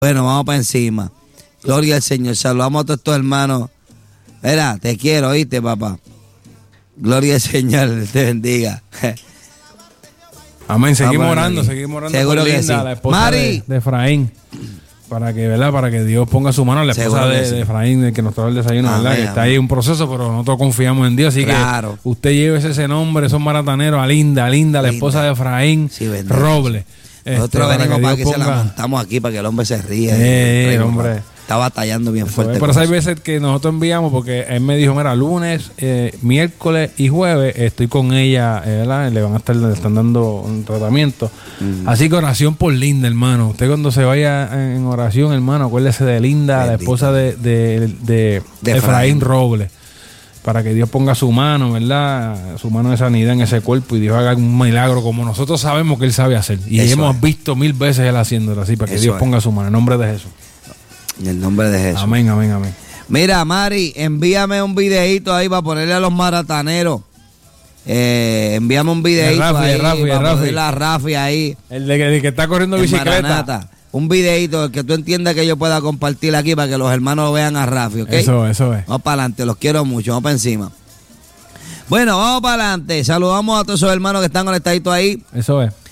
Bueno, vamos para encima. Gloria al Señor. Saludamos a todos estos hermanos. Mira, te quiero, ¿oíste, papá? Gloria al Señor, te bendiga. Amén. Seguimos orando Seguro por que Linda, sí. la esposa Mari. de Efraín. Para que, ¿verdad? Para que Dios ponga su mano a la esposa de Efraín, el que nos trae el desayuno, Amén, ¿verdad? Que está ahí un proceso, pero nosotros confiamos en Dios. Así que usted lleve ese nombre, esos marataneros, a Linda, la esposa de Efraín Robles. Nosotros venimos para que se la montamos aquí, para que el hombre se ría. El hombre está batallando bien fuerte. Pero hay veces que nosotros enviamos, porque él me dijo, mira, lunes, miércoles y jueves estoy con ella, ¿verdad? Le están dando un tratamiento. Así que oración por Linda, hermano. Usted cuando se vaya en oración, hermano, acuérdese de Linda, bendito, la esposa de Efraín Robles. Para que Dios ponga su mano, ¿verdad? Su mano de sanidad en ese cuerpo y Dios haga un milagro como nosotros sabemos que Él sabe hacer. Y eso hemos visto 1000 veces Él haciéndolo así, para que Dios ponga su mano. En nombre de Jesús. En el nombre de Jesús. Amén, amén, amén. Mira, Mari, envíame un videito ahí para ponerle a los marataneros. Envíame un videito ahí para ponerle a Rafi ahí. El que está corriendo bicicleta. Maranata. Un videito que tú entiendas que yo pueda compartir aquí para que los hermanos vean a Rafi, ¿ok? Eso es. Vamos para adelante, los quiero mucho, vamos para encima. Bueno, vamos para adelante. Saludamos a todos esos hermanos que están conectaditos ahí. Eso es.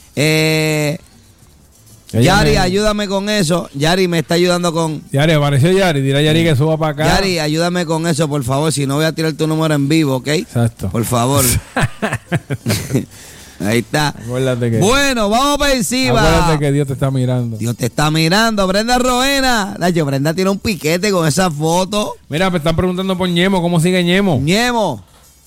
Yari, ayúdame con eso. Yari me está ayudando con... Yari, apareció Yari. Dile a Yari que suba para acá. Yari, ayúdame con eso, por favor. Si no, voy a tirar tu número en vivo, ¿ok? Exacto. Por favor. Ahí está. Acuérdate que... Bueno, vamos para encima. Acuérdate que Dios te está mirando. Dios te está mirando. Brenda Roena. Brenda tiene un piquete con esa foto. Mira, me están preguntando por Ñemo. ¿Cómo sigue Ñemo? Ñemo.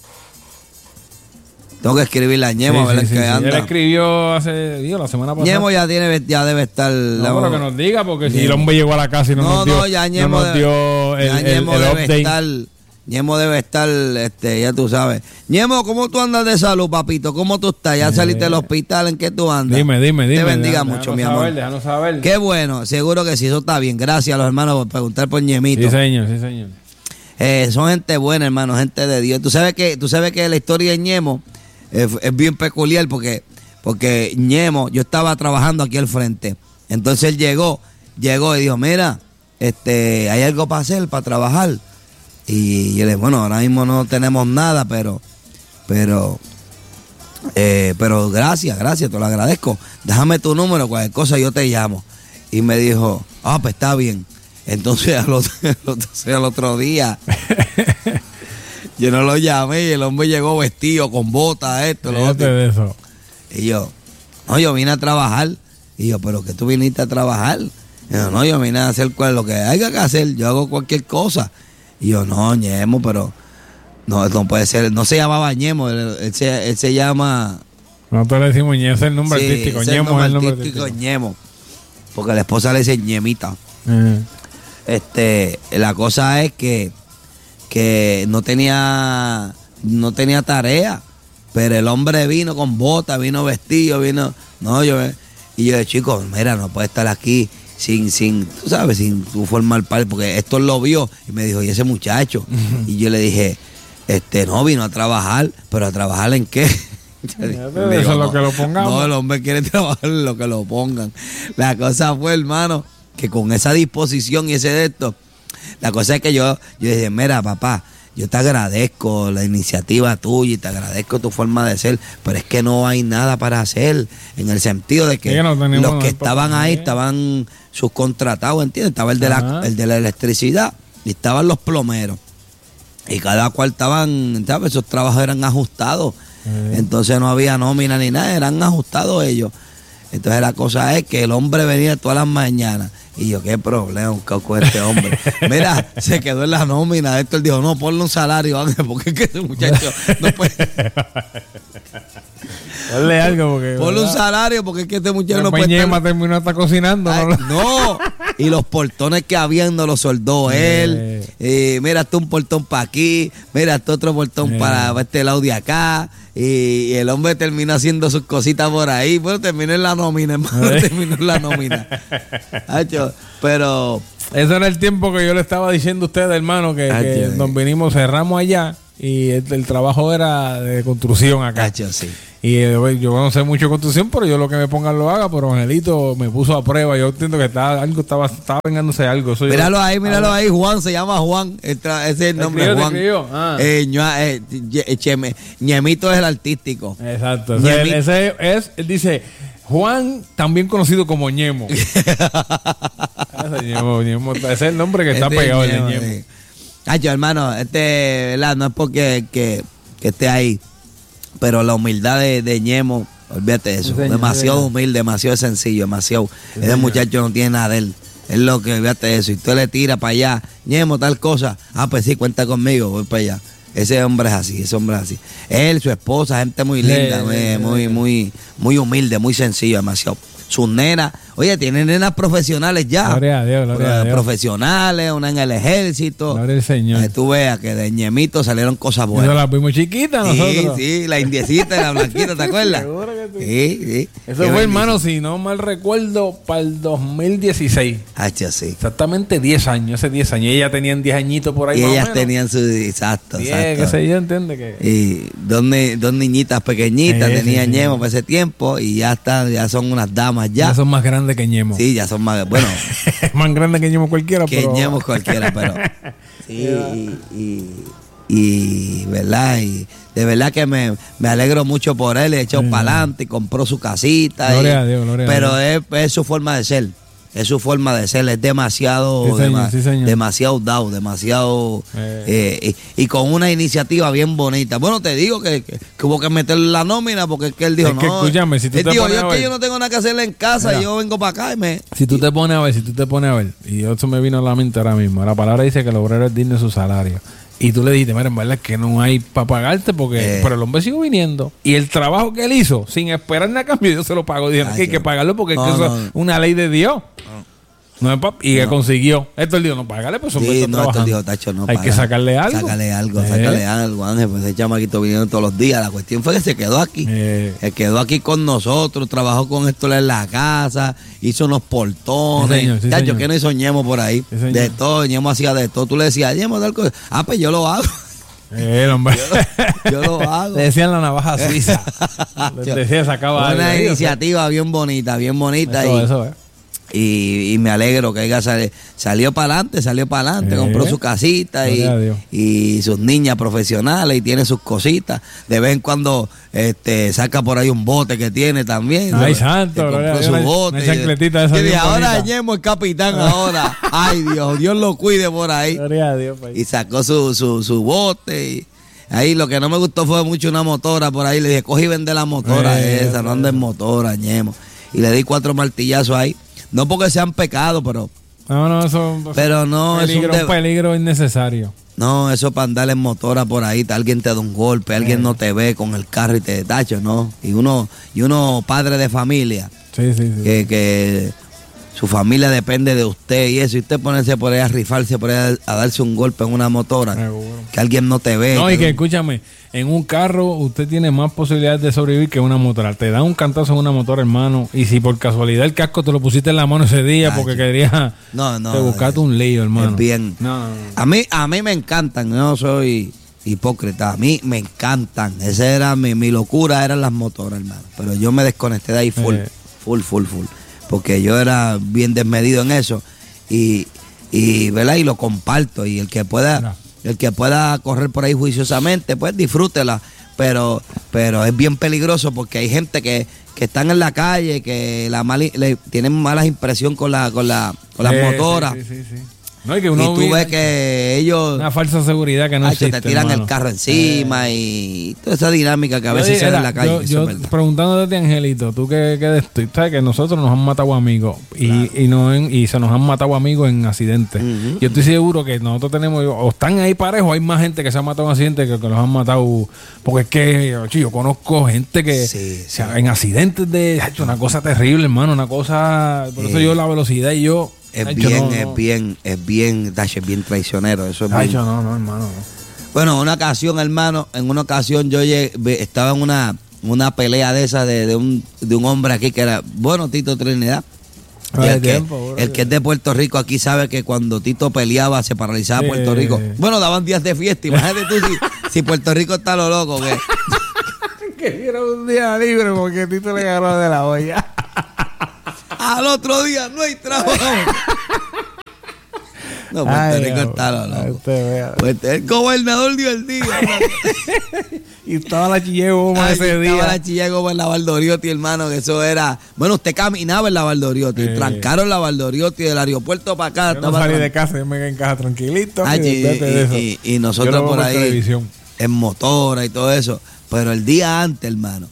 Tengo que escribirle a Ñemo, a ver qué anda. Él escribió la semana pasada. Ñemo ya debe estar... No, pero que nos diga, porque si el hombre llegó a la casa y no nos dio el update. Ñemo debe estar, ya tú sabes. Ñemo, ¿cómo tú andas de salud, papito? ¿Cómo tú estás? ¿Ya saliste del hospital? ¿En qué tú andas? Dime. Te bendiga mucho, mi amor. Déjanos saber. Qué bueno, seguro que sí, eso está bien. Gracias a los hermanos por preguntar por Ñemito. Sí, señor. Son gente buena, hermano, gente de Dios. Tú sabes que la historia de Ñemo es bien peculiar porque Ñemo, yo estaba trabajando aquí al frente. Entonces él llegó y dijo, mira, hay algo para hacer, para trabajar. Y yo le dije, bueno, ahora mismo no tenemos nada, pero gracias, te lo agradezco. Déjame tu número, cualquier cosa yo te llamo. Y me dijo, pues está bien. Entonces al otro día yo no lo llamé y el hombre llegó vestido con botas, lo otro. De eso. Y yo vine a trabajar. Y yo, ¿pero qué tú viniste a trabajar? Y yo, yo vine a hacer lo que haya que hacer, yo hago cualquier cosa. Y yo, no, Ñemo, pero no puede ser. No se llamaba Ñemo, él se llama... Nosotros le decimos Ñemo, es el nombre artístico. Ñemo es el nombre artístico. Ñemo, porque la esposa le dice Ñemita. La cosa es que no tenía tarea, pero el hombre vino con botas, vino vestido, y yo dije, chicos, mira, no puede estar aquí sin tú sabes, sin tu formar parte, porque esto lo vio y me dijo, ¿y ese muchacho? Y yo le dije, no, vino a trabajar, pero ¿a trabajar en qué? Eso es lo que lo pongamos. No, el hombre quiere trabajar en lo que lo pongan. La cosa fue, hermano, que con esa disposición y ese de esto, la cosa es que yo dije, mira, papá, yo te agradezco la iniciativa tuya y te agradezco tu forma de ser, pero es que no hay nada para hacer, en el sentido de que los que estaban ahí estaban subcontratados, ¿entiendes? Estaba el de la electricidad y estaban los plomeros. Y cada cual estaban, ¿sabes? Esos trabajos eran ajustados. Entonces no había nómina ni nada, eran ajustados ellos. Entonces la cosa es que el hombre venía todas las mañanas. Y yo, qué problema con este hombre. Mira, se quedó en la nómina. Él dijo, no, ponle un salario, Ángel, porque es que ese muchacho no puede. Ponle algo, porque. Ponle un salario, porque es que este muchacho no puede. Ñema terminó hasta cocinando. No. Y los portones que habían no los soldó él. Mira, este un portón para aquí. Mira, este otro portón para este lado de acá. Y el hombre terminó haciendo sus cositas por ahí. Bueno, terminó en la nómina, hermano. Terminó en la nómina. Pero eso era el tiempo que yo le estaba diciendo a ustedes, hermano, que nos vinimos, cerramos allá y el trabajo era de construcción acá. Sí. Y yo no sé mucho de construcción, pero yo lo que me pongan lo haga. Pero Angelito me puso a prueba. Yo entiendo que estaba vengándose algo. Eso míralo ahí, Juan, se llama Juan. Ese es el nombre, Juan. Ñemito es el artístico. Exacto. Él dice Juan, también conocido como Ñemo. Ñemo, ese es el nombre que está pegado, el de Ñemo. Hermano, ¿verdad? No es porque que esté ahí, pero la humildad de Ñemo, olvídate de eso. Demasiado humilde, demasiado sencillo, demasiado. Ese muchacho no tiene nada de él. Es lo que, olvídate de eso. Y tú le tiras para allá, Ñemo, tal cosa. Pues sí, cuenta conmigo, voy para allá. Ese hombre es así, Él, su esposa, gente muy linda, muy humilde, muy sencillo, demasiado. Sus nenas, oye, tienen nenas profesionales ya. Gloria a Dios, gloria a Dios. Profesionales, una en el ejército. Gloria al Señor. Tú veas que de Ñemito salieron cosas buenas. Eso las vimos chiquitas nosotros. Sí, la indiecita y la blanquita, ¿te acuerdas? Seguro que sí. Sí. Eso fue, hermano, si no mal recuerdo, para el 2016. Sí. Exactamente 10 años, hace 10 años. Ellas tenían 10 añitos por ahí. Y ellas tenían su... Exacto. Qué sé yo, entiende que... Y dos niñitas pequeñitas tenía Ñemo para ese tiempo y ya son unas damas ya. Ya son más grandes que Ñemo. Sí, ya son más... Bueno... más grandes que Ñemo cualquiera, que Ñemo cualquiera, pero... Sí, y ¿verdad? Y de verdad que me alegro mucho por él. Echó para adelante y compró su casita. Gloria a Dios, gloria pero a Dios. Es su forma de ser. Es su forma de ser, es demasiado, señor. demasiado dado, demasiado y con una iniciativa bien bonita. Bueno, te digo que hubo que meterle la nómina porque es que él dijo, es que, no, escúchame, si tú te pones a ver, yo no tengo nada que hacerle en casa, yo vengo para acá y me... Si tú te pones a ver, y eso me vino a la mente ahora mismo, la palabra dice que el obrero es digno de su salario. Y tú le dijiste, mira, en verdad es que no hay para pagarte porque pero el hombre siguió viniendo. Y el trabajo que él hizo, sin esperar nada a cambio, yo se lo pago. Dijeron que hay que pagarlo porque es que eso es una ley de Dios. No es y que consiguió. Esto él dijo, no, págale, pues son esto dijo, Tacho, no, hay que sacarle algo. Sácale algo, Ángel. Pues ese chamaquito viniendo todos los días. La cuestión fue que se quedó aquí. Se quedó aquí con nosotros, trabajó con esto en la casa, hizo unos portones. Sí, Tacho, que no hizo Ñemo por ahí. De todo, Ñemo hacía de todo. Tú le decías, Ñemo, tal cosa. Pues yo lo hago. Hombre. Yo lo hago. Le decían la navaja suiza. Le decía, sacaba una iniciativa bien bonita. Eso es. Y me alegro que ella salió para adelante, compró su casita y sus niñas profesionales y tiene sus cositas. De vez en cuando saca por ahí un bote que tiene también. Ay, santo, compró su bote. Una chancletita esa. Y ahora Ñemo es capitán ahora. Ay, Dios lo cuide por ahí. Gloria a Dios, y sacó su bote y ahí lo que no me gustó fue mucho una motora por ahí. Le dije, coge y vende la motora esa, no anda en motora, Ñemo. Y le di 4 martillazos ahí. No porque sean pecados, pero... No, eso... Pero no, es un peligro innecesario. No, eso para andar en motora por ahí, alguien te da un golpe, alguien no te ve con el carro y te detacha, ¿no? Y uno padre de familia, que su familia depende de usted y eso, y usted ponerse por ahí a rifarse, por ahí a darse un golpe en una motora, que alguien no te ve. No, y que escúchame, en un carro usted tiene más posibilidades de sobrevivir que en una motora. Te dan un cantazo en una motora, hermano, y si por casualidad el casco te lo pusiste en la mano ese día porque querías te buscaste un lío, hermano. Es bien. No. A mí me encantan, no soy hipócrita, a mí me encantan. Esa era mi locura, eran las motoras, hermano. Pero yo me desconecté de ahí full. Porque yo era bien desmedido en eso y ¿verdad? Y lo comparto, y el que pueda correr por ahí juiciosamente, pues disfrútela, pero es bien peligroso porque hay gente que están en la calle, que tienen malas impresión con las motoras. Sí. No, y que uno tú ves que ellos... Una falsa seguridad que no existe, te tiran hermano. El carro encima y toda esa dinámica que a veces se da en la calle. Yo preguntándote, Angelito, tú que sabes que nosotros nos han matado amigos y se nos han matado amigos en accidentes. Yo estoy seguro que nosotros tenemos, o están ahí parejos, hay más gente que se ha matado en accidentes que los han matado, porque es que yo conozco gente que en accidentes una cosa terrible, hermano, una cosa, por eso yo la velocidad y yo... Es bien traicionero. Eso es bien. No, hermano. No. Bueno, en una ocasión yo estaba en una pelea de esa de un hombre aquí que era, bueno, Tito Trinidad. El que es de Puerto Rico aquí sabe que cuando Tito peleaba se paralizaba Puerto Rico. Bueno, daban días de fiesta. Imagínate tú si Puerto Rico está lo loco. Que diera un día libre porque Tito le ganó de la olla. Al otro día no hay trabajo. No, Puerto Rico está loco. El gobernador dio el día. Y estaba la Chillegoma ese día. Estaba la Chillegoma en la Valdoriotti, hermano, que eso era... Bueno, usted caminaba en la Valdoriotti. Trancaron la Valdoriotti del aeropuerto para acá. Yo no salí de casa, yo me quedé en casa tranquilito. Y nosotros por ahí en motora y todo eso. Pero el día antes, hermano,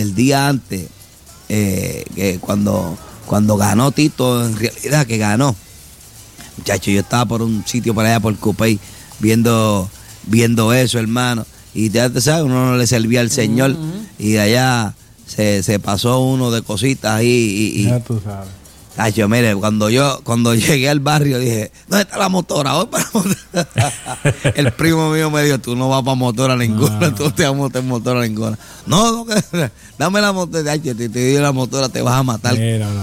que cuando ganó Tito, en realidad que ganó, muchacho, yo estaba por un sitio por allá por Cupey viendo eso, hermano, y ya te sabes, uno no le servía al Señor, y de allá se pasó uno de cositas ahí y ya tú sabes. Tacho, mire, cuando llegué al barrio dije, ¿dónde está la motora? Voy para la motora. El primo mío me dijo, tú no vas para motora ninguna, tú te vas a montar motora ninguna. No, dame la motora, te doy la motora, te vas a matar.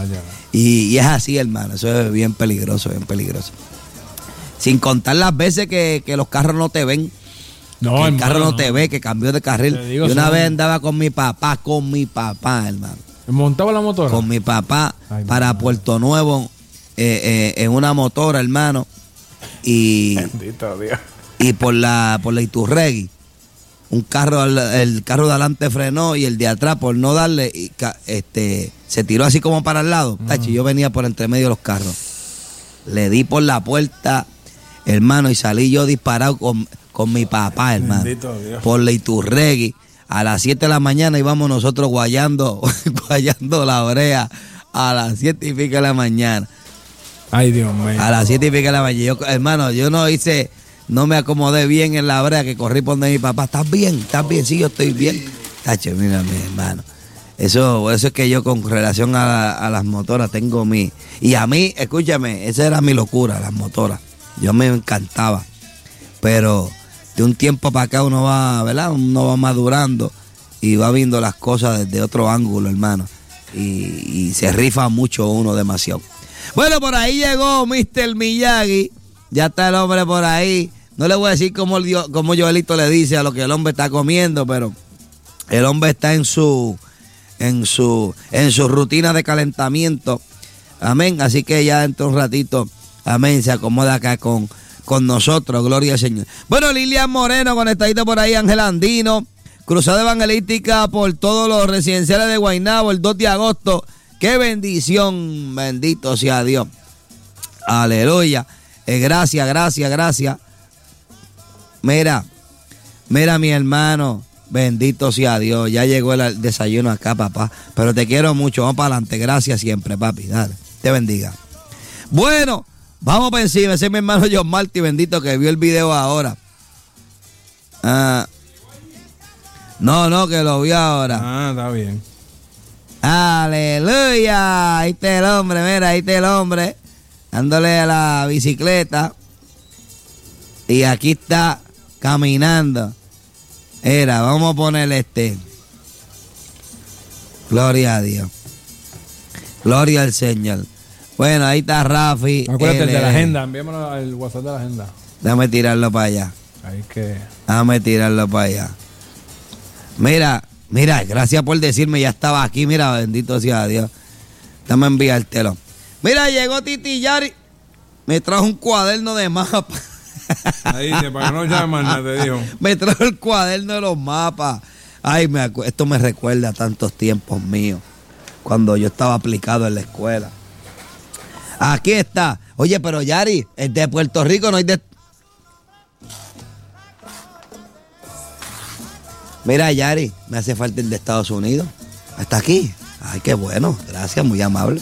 Y es así, hermano, eso es bien peligroso, bien peligroso. Sin contar las veces que los carros no te ven. No, el carro no te ve, que cambió de carril. Yo una vez andaba con mi papá, hermano. ¿Montaba la motora? Con mi papá para Puerto Nuevo en una motora, hermano. Bendito Dios. Y por la Iturregui, el carro de adelante frenó y el de atrás, por no darle, se tiró así como para el lado. Tachi, yo venía por entre medio de los carros. Le di por la puerta, hermano, y salí yo disparado con mi papá, hermano. Bendito Dios. Por la Iturregui. A las 7 de la mañana íbamos nosotros guayando la oreja a las 7 y pico de la mañana. Ay, Dios mío. A las 7 y pico de la mañana. Hermano, yo no me acomodé bien en la brea que corrí por donde mi papá. ¿Estás bien? Sí, yo estoy bien. Tacho, mira, mi hermano. Eso es que yo con relación a las motoras tengo y a mí, escúchame, esa era mi locura, las motoras. Yo me encantaba. Pero de un tiempo para acá uno va, ¿verdad? Uno va madurando y va viendo las cosas desde otro ángulo, hermano. Y se rifa mucho uno demasiado. Bueno, por ahí llegó Mr. Miyagi. Ya está el hombre por ahí. No le voy a decir como Joelito le dice a lo que el hombre está comiendo, pero el hombre está en su rutina de calentamiento. Amén. Así que ya dentro de un ratito, amén, se acomoda acá con nosotros, gloria al Señor. Bueno, Lilian Moreno, conectadito por ahí, Ángel Andino, cruzada evangelística por todos los residenciales de Guaynabo el 2 de agosto. ¡Qué bendición! Bendito sea Dios. Aleluya. Gracias. Mira, mi hermano, bendito sea Dios. Ya llegó el desayuno acá, papá. Pero te quiero mucho, vamos para adelante. Gracias siempre, papi. Dale, te bendiga. Bueno, vamos para encima. Ese es mi hermano John Marty, bendito, que vio el video ahora. No, que lo vio ahora. Está bien. Aleluya. Ahí está el hombre, mira, ahí está el hombre. Dándole a la bicicleta. Y aquí está caminando. Era, vamos a ponerle Gloria a Dios. Gloria al Señor. Bueno, ahí está Rafi. Acuérdate de la agenda, enviémonos el WhatsApp de la agenda. Déjame tirarlo para allá. Déjame tirarlo para allá. Mira, gracias por decirme, ya estaba aquí, mira, bendito sea Dios. Déjame enviártelo. Mira, llegó Titi Yari, me trajo un cuaderno de mapas. Ahí dice, para que no llaman, te dijo. Me trajo el cuaderno de los mapas. Ay, esto me recuerda a tantos tiempos míos, cuando yo estaba aplicado en la escuela. Aquí está. Oye, pero Yari, es de Puerto Rico, no hay de... Mira, Yari, me hace falta el de Estados Unidos. Está aquí. Ay, qué bueno. Gracias, muy amable.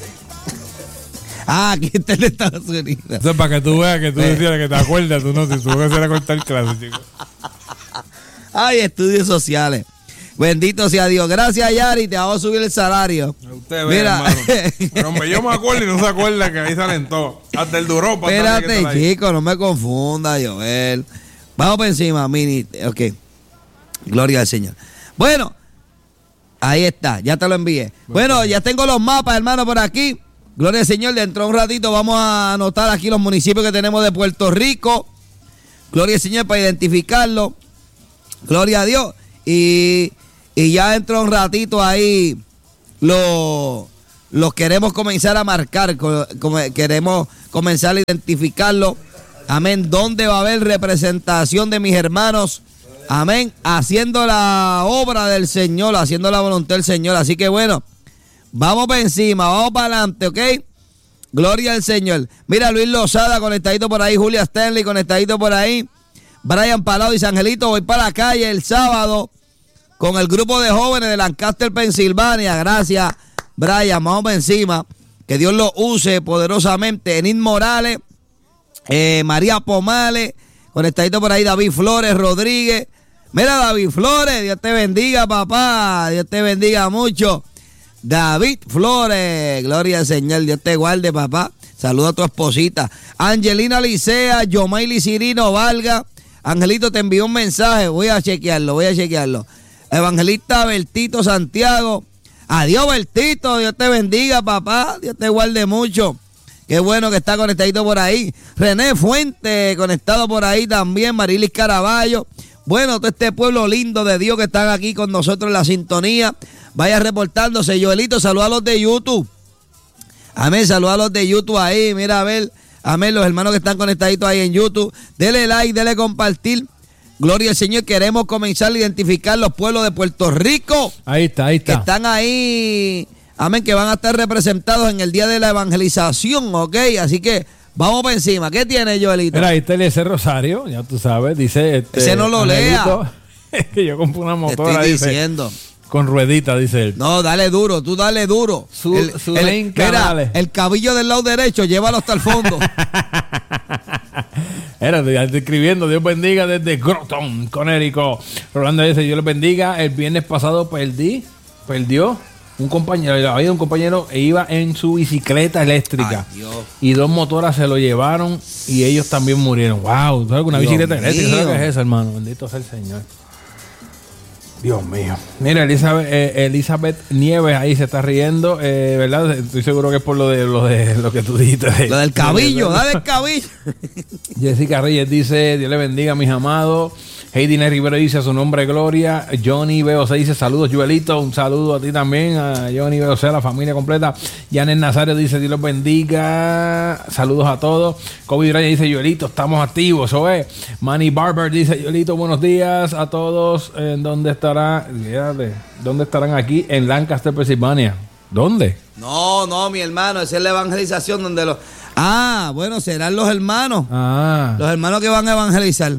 Aquí está el de Estados Unidos. Eso es para que tú veas que tú decías que te acuerdas. Tú no, si tú vas a hacer a cortar clase, chico. Ay, estudios sociales. Bendito sea Dios. Gracias, Yari. Te hago subir el salario. Usted ve, mira, hermano. Pero hombre, yo me acuerdo y no se acuerda que ahí salen todos. Hasta el duro. Espérate, chico, no me confunda, Joel. Vamos por encima, Mini. Ok. Gloria al Señor. Bueno, ahí está. Ya te lo envié. Bueno, ya tengo los mapas, hermano, por aquí. Gloria al Señor. Dentro de un ratito vamos a anotar aquí los municipios que tenemos de Puerto Rico. Gloria al Señor para identificarlo. Gloria a Dios. Y Y ya dentro de un ratito ahí los queremos comenzar a marcar, queremos comenzar a identificarlo. Amén. ¿Dónde va a haber representación de mis hermanos? Amén. Haciendo la obra del Señor, haciendo la voluntad del Señor. Así que bueno, vamos para encima, vamos para adelante, ¿ok? Gloria al Señor. Mira, Luis Lozada conectadito por ahí, Julia Stanley conectadito por ahí, Brian Palado dice: Angelito, voy para la calle el sábado con el grupo de jóvenes de Lancaster, Pensilvania. Gracias, Brian. Vamos para encima. Que Dios lo use poderosamente. Enid Morales, María Pomales, conectadito por ahí, David Flores Rodríguez. Mira, David Flores, Dios te bendiga, papá. Dios te bendiga mucho. David Flores, gloria al Señor. Dios te guarde, papá. Saluda a tu esposita. Angelina Licea, Yomaili Cirino Valga. Angelito, te envió un mensaje. Voy a chequearlo. Evangelista Bertito Santiago. Adiós, Bertito. Dios te bendiga, papá. Dios te guarde mucho. Qué bueno que está conectadito por ahí. René Fuente, conectado por ahí también. Marilis Caraballo. Bueno, todo este pueblo lindo de Dios que están aquí con nosotros en la sintonía. Vaya reportándose. Joelito, saluda a los de YouTube. Amén, saluda a los de YouTube ahí. Mira, a ver. Amén, los hermanos que están conectaditos ahí en YouTube. Dele like, dele compartir. Gloria al Señor. Queremos comenzar a identificar los pueblos de Puerto Rico. Ahí está. Que están ahí. Amén, que van a estar representados en el día de la evangelización, ¿ok? Así que vamos para encima. ¿Qué tiene, Joelito? Mira, ahí está Eliezer Rosario, ya tú sabes, dice... Ese no lo Angelito, lea. Que yo compré una motora, te estoy diciendo. Con ruedita, dice él. No, dale duro, tú dale duro. Mira, el cabillo del lado derecho, llévalo hasta el fondo. Era, estoy escribiendo, Dios bendiga desde Groton, Connecticut. Rolando dice: Dios les bendiga. El viernes pasado perdió un compañero e iba en su bicicleta eléctrica. Ay, Dios. Y 2 motoras se lo llevaron y ellos también murieron. Wow, ¿sabes? Una bicicleta eléctrica, ¿sabes lo que es eso, hermano? Bendito sea el Señor. Dios mío. Mira, Elizabeth Nieves ahí se está riendo, ¿verdad? Estoy seguro que es por lo que tú dijiste. Lo del cabillo, dale el cabillo. Jessica Reyes dice: Dios le bendiga a mis amados. Heidi Rivera dice: a su nombre gloria. Johnny BOC dice: saludos, Joelito. Un saludo a ti también, a Johnny BOC, a la familia completa. Janet Nazario dice: Dios los bendiga. Saludos a todos. Kobe Durán dice: Joelito, estamos activos. Eso es. Manny Barber dice: Joelito, buenos días a todos. ¿Dónde estarán aquí? En Lancaster, Pensilvania. ¿Dónde? No, mi hermano, esa es la evangelización donde los... Ah, bueno, serán los hermanos. Los hermanos que van a evangelizar.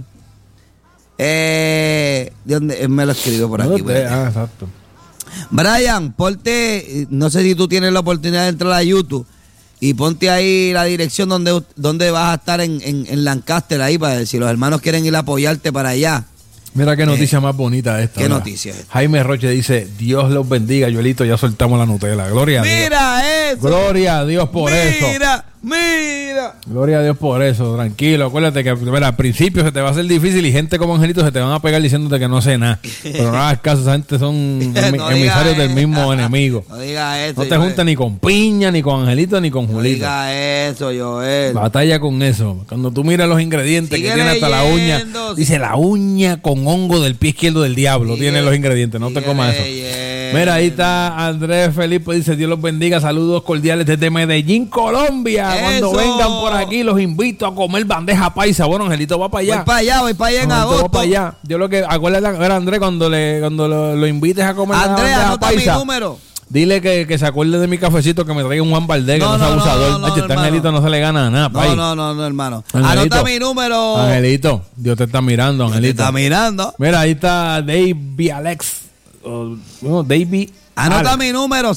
¿Dónde? Me lo escribió por aquí. Exacto. Brian, ponte, no sé si tú tienes la oportunidad de entrar a YouTube y ponte ahí la dirección donde vas a estar en Lancaster ahí, para ver si los hermanos quieren ir a apoyarte para allá. Mira qué noticia más bonita esta. ¿Qué noticia es? Jaime Roche dice: Dios los bendiga, Joelito, ya soltamos la Nutella. Gloria a Dios. Mira eso. Gloria a Dios por eso. Mira. Gloria a Dios por eso, tranquilo. Acuérdate que al principio se te va a hacer difícil y gente como Angelito se te van a pegar diciéndote que no sé nada. Pero no hagas caso, esa gente son emisarios del mismo enemigo. No digas eso. No te juntas ni con Piña, ni con Angelito, ni con Julito. No digas eso, Joel. Batalla con eso. Cuando tú miras los ingredientes que tiene hasta la uña, dice la uña con hongo del pie izquierdo del diablo. Tiene los ingredientes, no te comas eso. Mira, ahí está Andrés Felipe, dice: Dios los bendiga, saludos cordiales desde Medellín, Colombia. Cuando vengan por aquí los invito a comer bandeja paisa. Bueno, Angelito va para allá. Voy para allá en agosto. Voy para allá. Yo lo que acuérdate, a ver, Andrés, cuando lo invites a comer Andrés, la bandeja anota paisa, mi número. Dile que se acuerde de mi cafecito, que me traiga un Juan Valdez, que no es abusador. Este Angelito no se le gana nada, No, hermano. Angelito, anota mi número. Angelito, Dios te está mirando, Angelito. Te está mirando. Mira, ahí está Davey Alex. Davey. Anota Alex. Mi número,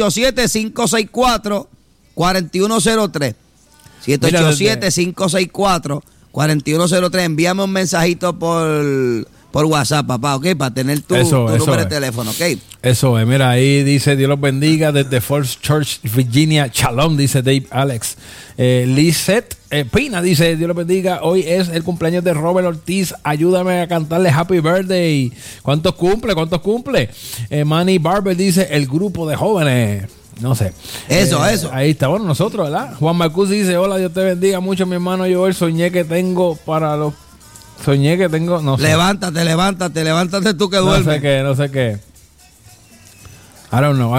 787-564-4103. 787-564-4103. Envíame un mensajito por WhatsApp, papá, ¿ok? Para tener tu número de teléfono, ¿ok? Eso es. Mira, ahí dice: Dios los bendiga desde First Church, Virginia. Shalom, dice Dave Alex. Lizette Pina dice: Dios los bendiga. Hoy es el cumpleaños de Robert Ortiz. Ayúdame a cantarle Happy Birthday. ¿Cuántos cumple? Manny Barber dice: el grupo de jóvenes. No sé. Eso. Ahí está. Bueno, nosotros, ¿verdad? Juan Marcus dice: hola, Dios te bendiga mucho, mi hermano Joel. Soñé que tengo, no sé. Levántate tú que duermes. No sé qué. I don't know.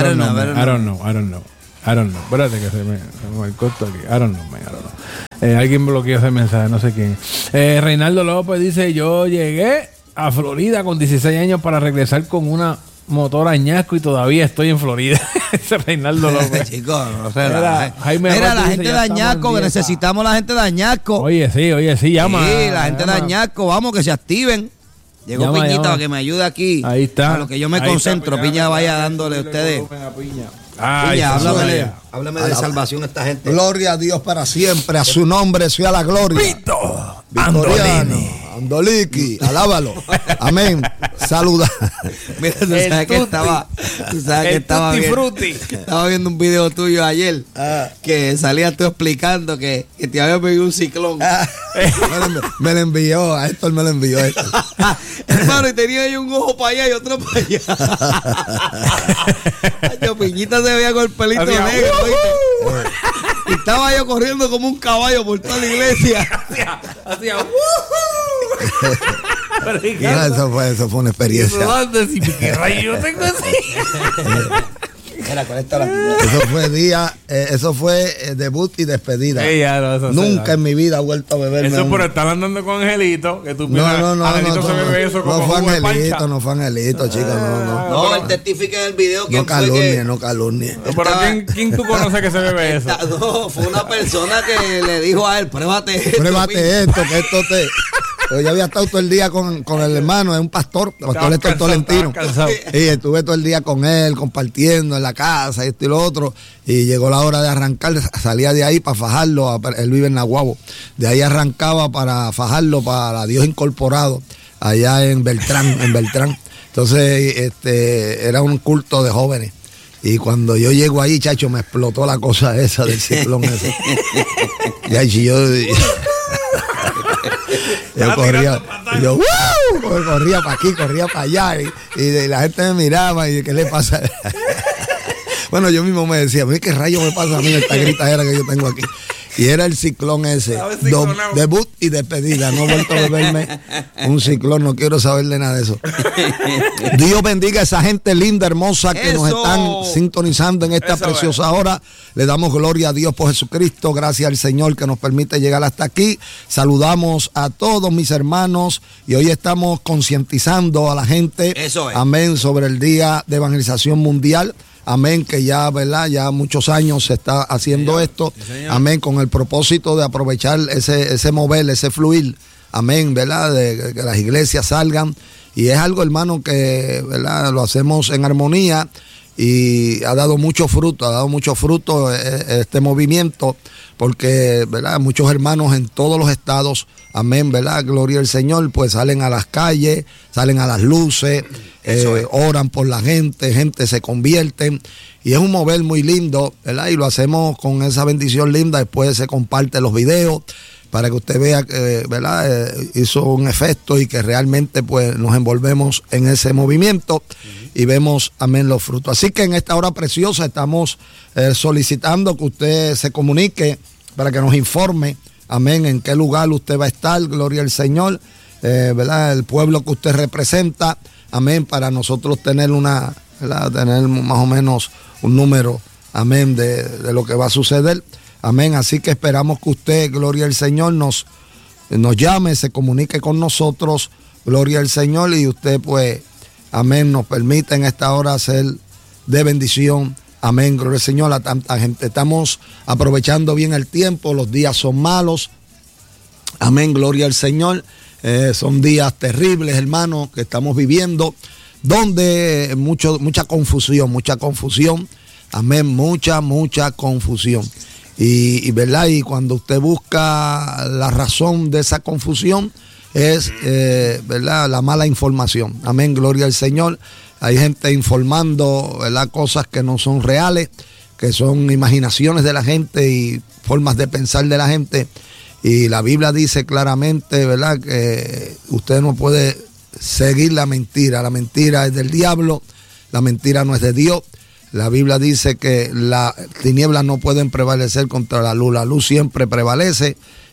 Espérate que se me cortó aquí. I don't know. Alguien bloqueó ese mensaje, no sé quién. Reinaldo López dice, yo llegué a Florida con 16 años para regresar con una motor añasco y todavía estoy en Florida. Ese Reinaldo López. Chicos, no sé. Mira, la gente de Añasco, que necesitamos la gente de Añasco. Oye, sí, llama. Sí, la gente de Añasco, vamos, que se activen. Llegó Piñita para que me ayude aquí. Ahí está. A lo que yo me concentro. Piña vaya dándole a ustedes. Piña, háblame de salvación a esta gente. Gloria a Dios para siempre. A su nombre sea la gloria. Pito Andoliki, alábalo. Amén. Saluda. Mira, tú sabes que estaba viendo un video tuyo ayer que salías tú explicando que te había pedido un ciclón. Me lo envió, a Héctor me lo envió. Hermano, y tenía ahí un ojo para allá y otro para allá. Yo, Piñita se veía con el pelito negro, ¿viste? Y estaba yo corriendo como un caballo por toda la iglesia. Hacía eso fue una experiencia. ¿Qué rayo yo tengo así? Eso fue debut y despedida. Nunca en mi vida he vuelto a beber. Eso por estar andando con Angelito, que tú Angelito se bebe eso como no fue Angelito, chicos, no, él testifica en el video que no calumnie. Pero ¿quién tú conoces que se bebe eso? No, fue una persona que le dijo a él, pruébate esto, que esto te... Yo había estado todo el día con el hermano, es un pastor Héctor Tolentino. Y estuve todo el día con él, compartiendo en la casa, esto y lo otro. Y llegó la hora de arrancar, salía de ahí para Fajardo, él vive en Naguabo. De ahí arrancaba para Fajardo, para Dios Incorporado, allá en Beltrán. Entonces, era un culto de jóvenes. Y cuando yo llego ahí, chacho, me explotó la cosa esa del ciclón ese. Yo corría para aquí, corría para allá y la gente me miraba y ¿qué le pasa? Bueno, yo mismo me decía, ¿qué rayo me pasa a mí esta gritadera que yo tengo aquí? Y era el ciclón ese, debut y despedida. No he vuelto a beberme un ciclón, no quiero saber de nada de eso. Dios bendiga a esa gente linda, hermosa que nos están sintonizando en esta preciosa hora. Le damos gloria a Dios por Jesucristo, gracias al Señor que nos permite llegar hasta aquí. Saludamos a todos mis hermanos y hoy estamos concientizando a la gente, amén, sobre el Día de Evangelización Mundial. Amén, que ya, ¿verdad? Ya muchos años se está haciendo esto. Amén, con el propósito de aprovechar ese mover, ese fluir. Amén, ¿verdad? De que las iglesias salgan. Y es algo, hermano, que, ¿verdad? Lo hacemos en armonía y ha dado mucho fruto este movimiento, porque, ¿verdad? Muchos hermanos en todos los estados, amén, ¿verdad? Gloria al Señor, pues salen a las calles, salen a las luces, oran por la gente se convierten y es un mover muy lindo, ¿verdad? Y lo hacemos con esa bendición linda. Después se comparten los videos para que usted vea que, ¿verdad? Hizo un efecto y que realmente pues nos envolvemos en ese movimiento y vemos, amén, los frutos. Así que en esta hora preciosa estamos solicitando que usted se comunique para que nos informe, amén, en qué lugar usted va a estar, gloria al Señor, ¿verdad? El pueblo que usted representa, amén, para nosotros tener ¿verdad? Tener más o menos un número, amén, de lo que va a suceder, amén. Así que esperamos que usted, gloria al Señor, nos llame, se comunique con nosotros, gloria al Señor, y usted pues, amén, nos permite en esta hora ser de bendición. Amén, gloria al Señor, a tanta gente. Estamos aprovechando bien el tiempo, los días son malos. Amén, gloria al Señor. Son días terribles, hermanos, que estamos viviendo, donde mucha confusión. Amén, mucha confusión. Y verdad, y cuando usted busca la razón de esa confusión, es, verdad, la mala información. Amén, gloria al Señor. Hay gente informando, ¿verdad?, cosas que no son reales, que son imaginaciones de la gente y formas de pensar de la gente. Y la Biblia dice claramente, ¿verdad?, que usted no puede seguir la mentira. La mentira es del diablo, la mentira no es de Dios. La Biblia dice que las tinieblas no pueden prevalecer contra la luz siempre prevalece.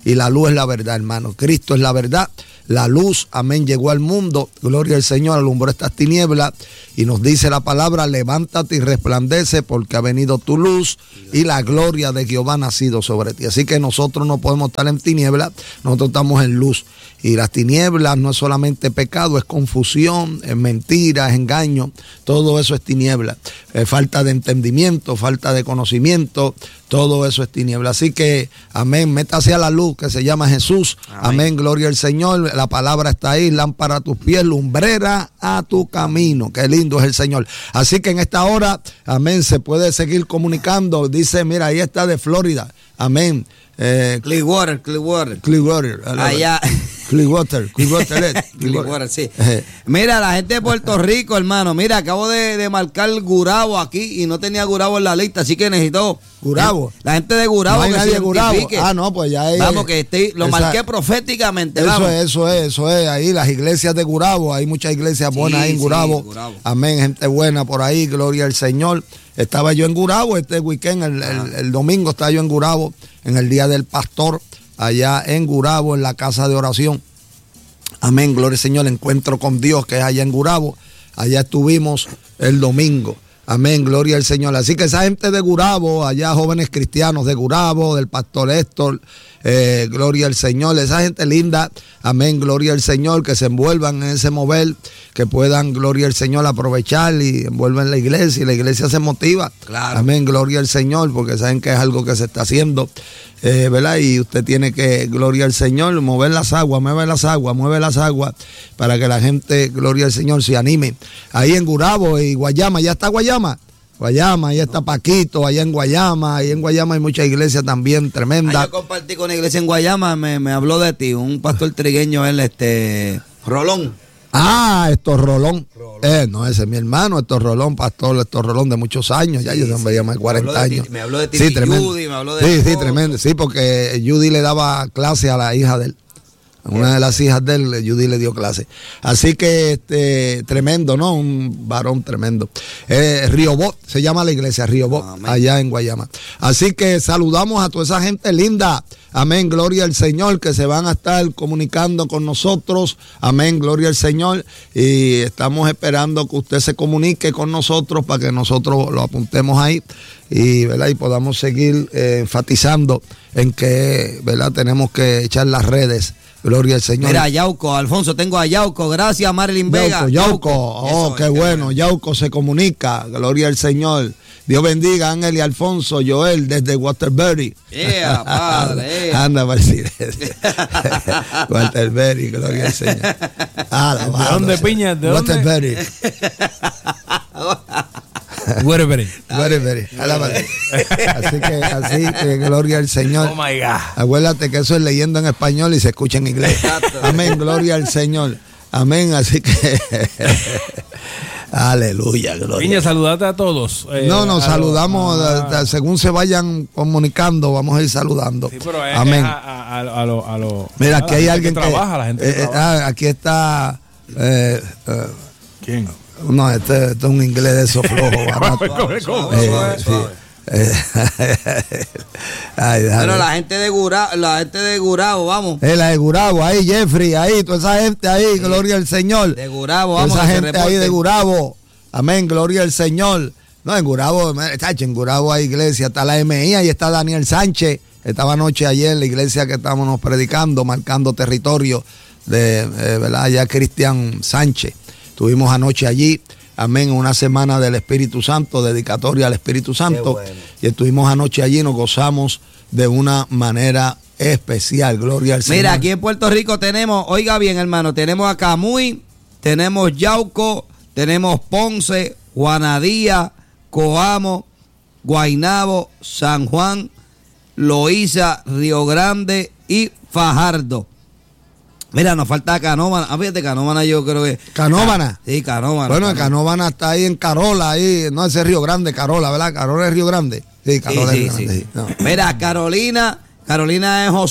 y la luz es la verdad, hermano. Cristo es la verdad, la luz, amén, llegó al mundo, gloria al Señor, alumbró estas tinieblas, y nos dice la palabra, levántate y resplandece, porque ha venido tu luz, y la gloria de Jehová ha nacido sobre ti. Así que nosotros no podemos estar en tinieblas, nosotros estamos en luz. Y las tinieblas no es solamente pecado, es confusión, es mentira, es engaño, todo eso es tiniebla. Falta de entendimiento, falta de conocimiento, todo eso es tiniebla. Así que, amén, métase a la luz que se llama Jesús. Amén, gloria al Señor. La palabra está ahí, lámpara a tus pies, lumbrera a tu camino. Qué lindo es el Señor. Así que en esta hora, amén, se puede seguir comunicando. Dice, mira, ahí está de Florida. Amén. Clearwater. Allá. Clearwater, sí. Mira, la gente de Puerto Rico, hermano. Mira, acabo de marcar Gurabo aquí y no tenía Gurabo en la lista, así que necesito Gurabo. La gente de Gurabo. No hay que nadie se de Gurabo. identifique. Ah, no, pues ya es. Vamos, que lo marqué proféticamente. Eso es. Ahí las iglesias de Gurabo, hay muchas iglesias buenas ahí en Gurabo. Gurabo. Amén, gente buena por ahí, gloria al Señor. Estaba yo en Gurabo este weekend, el domingo estaba yo en Gurabo, en el Día del Pastor, allá en Gurabo, en la casa de oración. Amén, gloria al Señor, encuentro con Dios que es allá en Gurabo. Allá estuvimos el domingo. Amén, gloria al Señor. Así que esa gente de Gurabo, allá jóvenes cristianos de Gurabo, del pastor Héctor, gloria al Señor, esa gente linda, amén, gloria al Señor, que se envuelvan en ese mover, que puedan, gloria al Señor, aprovechar y envuelven la iglesia, y la iglesia se motiva. Claro. Amén, gloria al Señor, porque saben que es algo que se está haciendo, ¿verdad? Y usted tiene que, gloria al Señor, mueve las aguas, para que la gente, gloria al Señor, se anime. Ahí en Gurabo y Guayama, ¿ya está Guayama? Ahí está Paquito, allá en Guayama. Ahí en Guayama hay muchas iglesias también tremendas. Yo compartí con una iglesia en Guayama, me habló de ti, un pastor trigueño, Rolón. Ah, Héctor Rolón. No, ese es mi hermano, Héctor Rolón, pastor Héctor Rolón de muchos años, ya yo me llamo 40 años. Me habló de ti, sí, tremendo. Judy, me habló de Sí, tremendo, sí, porque Judy le daba clase a la hija de él. Una de las hijas de él, Judy le dio clase. Así que tremendo, ¿no? Un varón tremendo. Riobot, se llama la iglesia, Riobot, allá en Guayama. Así que saludamos a toda esa gente linda. Amén, gloria al Señor, que se van a estar comunicando con nosotros. Amén, gloria al Señor. Y estamos esperando que usted se comunique con nosotros para que nosotros lo apuntemos ahí. Y, ¿verdad? Y podamos seguir enfatizando en que, ¿verdad? Tenemos que echar las redes. Gloria al Señor. Mira, Yauco, Alfonso, tengo a Yauco. Gracias, Marilyn Vega. Yauco. Oh, qué bueno. Yauco se comunica. Gloria al Señor. Dios bendiga a Ángel y Alfonso, Joel, desde Waterbury. Padre. Anda para decir eso. Waterbury, gloria al Señor. ¿De dónde, Piña? ¿De Waterbury. Waterbury. Así que gloria al Señor. Oh my God. Acuérdate que eso es leyendo en español y se escucha en inglés. Amén, gloria al Señor. Amén, así que aleluya, gloria. Piña, saludate a todos. Nos saludamos, según se vayan comunicando, vamos a ir saludando. Sí, pero amén. Mira, aquí hay alguien que trabaja, la gente que trabaja. Aquí está. ¿Quién? No, este es un inglés de esos flojos, barato. Pero la gente de Gurabo, vamos. La de Gurabo, ahí Jeffrey, ahí, toda esa gente ahí, gloria al Señor. De Gurabo, vamos. Toda esa gente ahí de Gurabo, amén, gloria al Señor. No, en Gurabo hay iglesia, está la MI, ahí está Daniel Sánchez. Estaba anoche ayer en la iglesia que estábamos predicando, marcando territorio de, ¿verdad? Allá Cristian Sánchez. Estuvimos anoche allí. Amén, una semana del Espíritu Santo, dedicatoria al Espíritu Santo. Bueno. Y estuvimos anoche allí, nos gozamos de una manera especial. Gloria al Señor. Mira, aquí en Puerto Rico tenemos, oiga bien, hermano, tenemos a Camuy, tenemos Yauco, tenemos Ponce, Juanadía, Coamo, Guaynabo, San Juan, Loíza, Río Grande y Fajardo. Mira, nos falta Canóvana. Fíjate, Canóvana yo creo que... ¿Canóvana? Sí, Canóvana. Bueno, Canóvana está ahí en Carola, ahí, no, ese es Río Grande, Carola, ¿verdad? Carola es Río Grande. Sí, Carola es Río Grande. Sí. No. Mira, Carolina es Josué.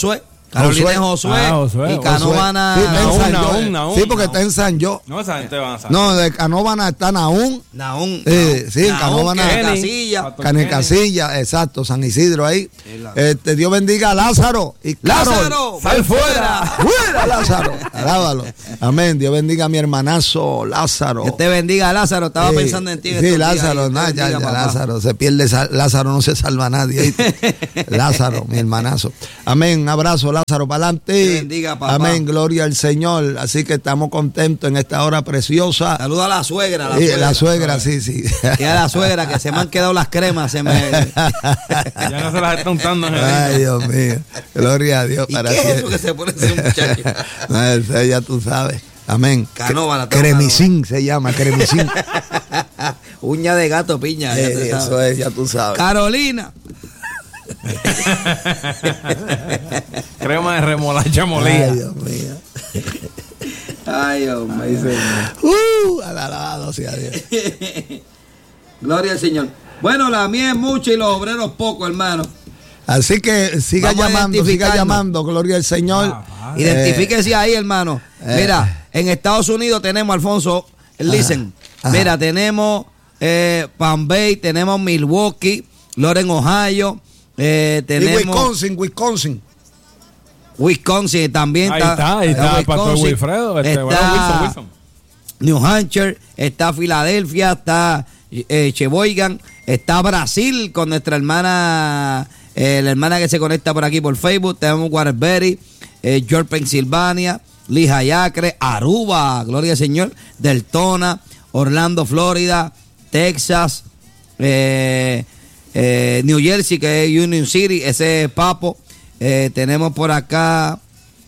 Carolina es Josué. Y Canóvana. Sí, porque está en San Yo. No, esa gente va a San. No, de Canóvana está Nahún. Sí, en Canóvana. Casilla, exacto, San Isidro ahí. Dios bendiga a Lázaro. Y Lázaro, sal fuera. Fuera, Lázaro. Alábalo. Amén. Dios bendiga a mi hermanazo Lázaro. Que te bendiga, Lázaro. Estaba pensando en ti. Sí, Lázaro, ya Lázaro. Se pierde, Lázaro no se salva a nadie. Lázaro, mi hermanazo. Amén. Un abrazo, Lázaro, para adelante. Bendiga, papá. Amén, gloria al Señor. Así que estamos contentos en esta hora preciosa. Saluda a la suegra. La suegra, sí. Y a la suegra, que se me han quedado las cremas. Ya no se las está untando. Ay, Dios mío. Gloria a Dios. ¿Y qué es eso que se pone ese muchacho? No, ya tú sabes. Amén. Canóvana. Cremicín se llama, cremicín. Uña de gato, piña. Eso es, ya tú sabes. Carolina. Crema de remolacha molida. Ay, Dios mío. Ay, Dios mío. Alabado sea Dios. Gloria al Señor. Bueno, la mía es mucha y los obreros poco, hermano. Así que siga llamando, gloria al Señor. Identifíquese ahí, hermano. Mira, en Estados Unidos tenemos, Alfonso, listen. Mira, tenemos Palm Bay, tenemos Milwaukee, Loren, Ohio, tenemos Wisconsin también está el pastor Wilfredo, Wilson. New Hampshire, está Filadelfia, está Sheboygan, está Brasil con nuestra hermana, la hermana que se conecta por aquí por Facebook, tenemos Waterbury, York, Pensilvania, Lehigh Acre, Aruba, gloria al Señor, Deltona, Orlando, Florida, Texas, New Jersey, que es Union City, ese es Papo. Tenemos por acá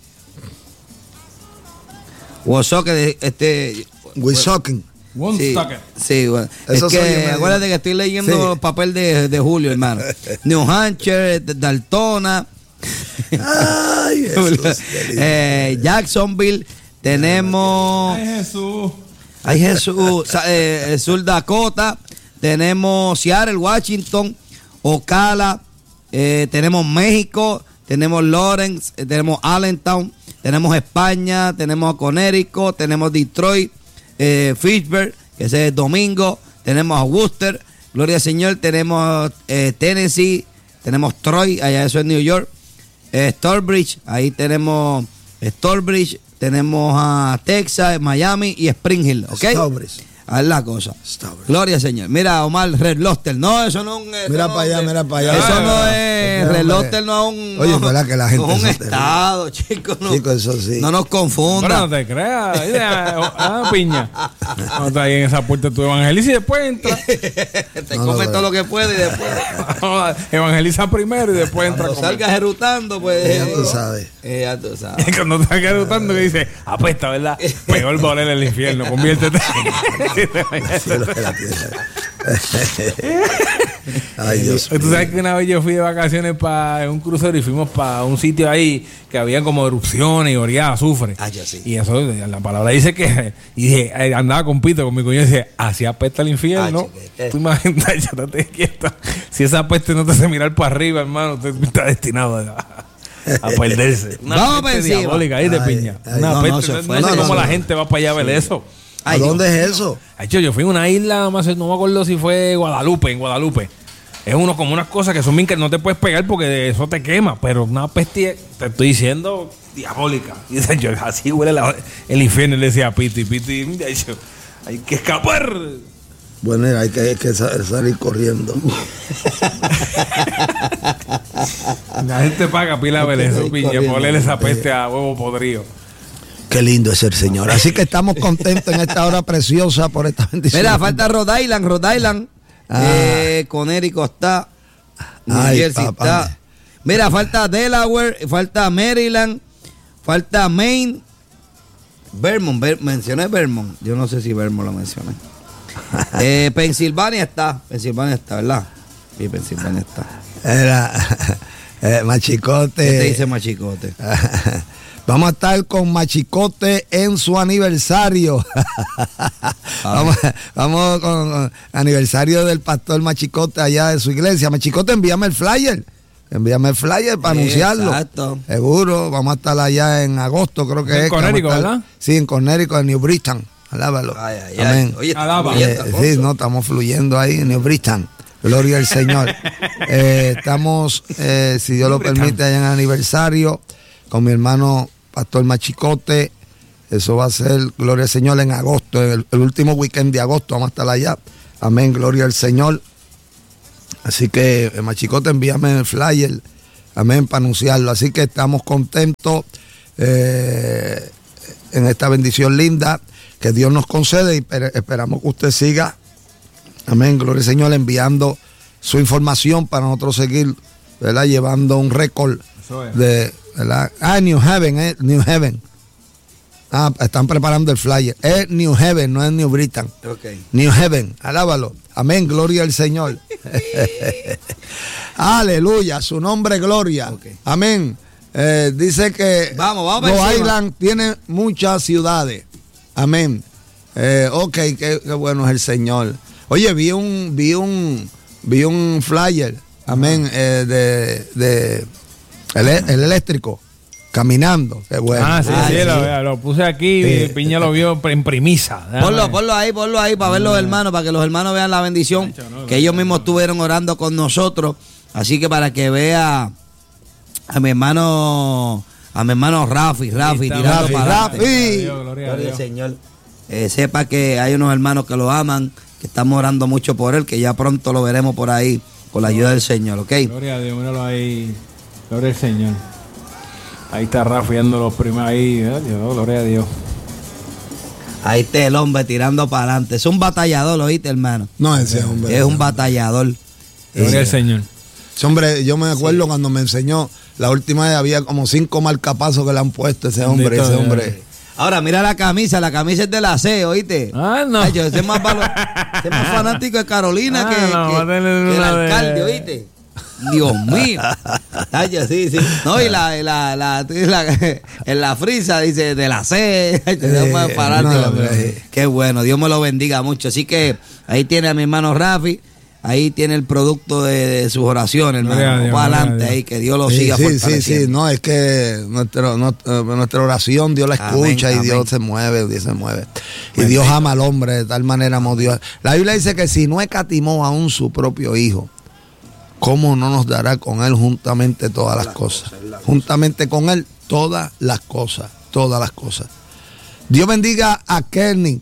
Wisconsin. Sí, bueno. Es que acuérdate que estoy leyendo el papel de Julio, hermano. New Hampshire, Daltona, ay, Jacksonville, tenemos Ay Jesús, Sur Dakota, tenemos Seattle, Washington, Ocala, tenemos México, tenemos Lawrence, tenemos Allentown, tenemos España, tenemos Connecticut, tenemos Detroit, Fitchburg, que ese es Domingo, tenemos a Worcester, gloria al Señor, tenemos Tennessee, tenemos Troy, allá eso es New York, Stourbridge, ahí tenemos Stourbridge, tenemos a Texas, Miami y Spring Hill, ¿ok? Stourbridge. A ver la cosa. Gloria al Señor. Mira, Omar, Red Lobster. No, eso no es un. Mira para allá. Eso no es. Red Lobster no es un. Oye, ¿verdad que la gente. No es un estado, chicos. No, chicos, eso sí. No nos confundan. Pero no te creas. Piña. No está ahí en esa puerta tu evangeliza y después entra. Te come todo lo que puede y después. Evangeliza primero y después entra. Cuando salgas erutando, pues. Ya tú sabes. Ya tú sabes. Cuando salgas erutando, que dice, apesta, ¿verdad? Peor volver al infierno. Conviértete. Ay, Dios mío. Tú sabes que una vez yo fui de vacaciones en un crucero y fuimos para un sitio ahí que había como erupciones y oría azufre. Sí. Y eso, la palabra dice que. Y dije, andaba con Pito, con mi cuñado, y dice, así apesta el infierno. Tú imaginas, ya no te quietas. Si esa peste no te hace mirar para arriba, hermano, usted está destinado a perderse. Una peste diabólica ahí de piña. Una peste. No sé cómo la gente va para allá a ver eso. ¿A dónde es eso? Yo fui a una isla, no me acuerdo si fue en Guadalupe. Es como unas cosas que son bien que no te puedes pegar porque eso te quema, pero una peste, te estoy diciendo, diabólica. Y dice, yo, así huele el infierno, le decía a Piti, hay que escapar. Bueno, hay que salir corriendo. La gente paga pila a ver eso, piña, por oler esa peste a huevo podrido. Qué lindo es el Señor. Así que estamos contentos en esta hora preciosa por esta bendición. Mira, falta Rhode Island. Connecticut está. New Jersey está. Mira, falta Delaware, falta Maryland, falta Maine. Vermont, mencioné Vermont. Yo no sé si Vermont lo mencioné. Pensilvania está, ¿verdad? Sí, Pensilvania está. Era Machicote. ¿Qué te dice Machicote? Vamos a estar con Machicote en su aniversario. Vamos con aniversario del pastor Machicote allá de su iglesia. Machicote, envíame el flyer envíame el flyer para Sí, anunciarlo. exacto. Seguro, vamos a estar allá en agosto, creo que En es. Connecticut, ¿verdad? Sí, en Connecticut, en New Britain. Alábalo. Ay, ay, Amén. ay. Oye, Alaba. Sí, no, estamos fluyendo ahí en New Britain. Gloria al Señor. Estamos, si Dios lo permite, allá en aniversario con mi hermano Pastor Machicote. Eso va a ser, gloria al Señor, en agosto, el último weekend de agosto, vamos a estar allá. Amén, gloria al Señor. Así que, Machicote, envíame el flyer, amén, para anunciarlo. Así que estamos contentos en esta bendición linda que Dios nos concede y esperamos que usted siga, amén, gloria al Señor, enviando su información para nosotros seguir, ¿verdad? Llevando un récord de, ¿verdad? New Haven, New Haven. Están preparando el flyer. Es New Haven, no es New Britain. Okay. New Haven, alábalo. Amén, gloria al Señor. Aleluya, su nombre gloria. Okay. Amén. Dice que Vamos Rhode encima. Island tiene muchas ciudades. Amén. Ok, qué bueno es el Señor. Oye, vi un flyer, amén, de el eléctrico. Caminando, qué bueno. Sí, lo puse aquí y Piña lo vio en premisa. Ponlo ahí para ver los hermanos, para que los hermanos vean la bendición que ellos mismos estuvieron orando con nosotros. Así que para que vea a mi hermano Rafi tirando para adelante. Gloria a Gloria Dios. al Señor. Sepa que hay unos hermanos que lo aman, que estamos orando mucho por él, que ya pronto lo veremos por ahí con la ayuda del Señor, ¿ok? Gloria a Dios, míralo ahí. Gloria al Señor. Ahí está Rafa viendo los primeros ahí. Dios, gloria a Dios. Ahí está el hombre tirando para adelante. Es un batallador, ¿oíste, hermano? No, ese hombre. Es un batallador. Gloria al Señor. Ese hombre, yo me acuerdo cuando me enseñó, la última vez había como 5 marcapasos que le han puesto ese hombre. Bendito Ese Dios. hombre. Ahora, mira la camisa es de la C, ¿oíste? No. Ay, ese es más fanático de Carolina que va a tener que el una de- alcalde, ¿oíste? Dios mío. Ay, sí. No, y en la frisa dice de la C. Ay, más fanático. no, hombre. Qué bueno, Dios me lo bendiga mucho. Así que ahí tiene a mi hermano Rafi. Ahí tiene el producto de sus oraciones, hermano. Gloria a Dios, Para gloria a adelante Dios. ahí, que Dios lo Sí, siga sí, fortaleciendo. no, es que nuestra oración Dios la escucha Amén, y Dios amén. se mueve, Dios se mueve. Y Dios ama al hombre de tal manera amó Dios. La Biblia dice que si no escatimó aún su propio hijo, ¿cómo no nos dará con él juntamente todas las cosas? Juntamente con él todas las cosas. Dios bendiga a Kelvin,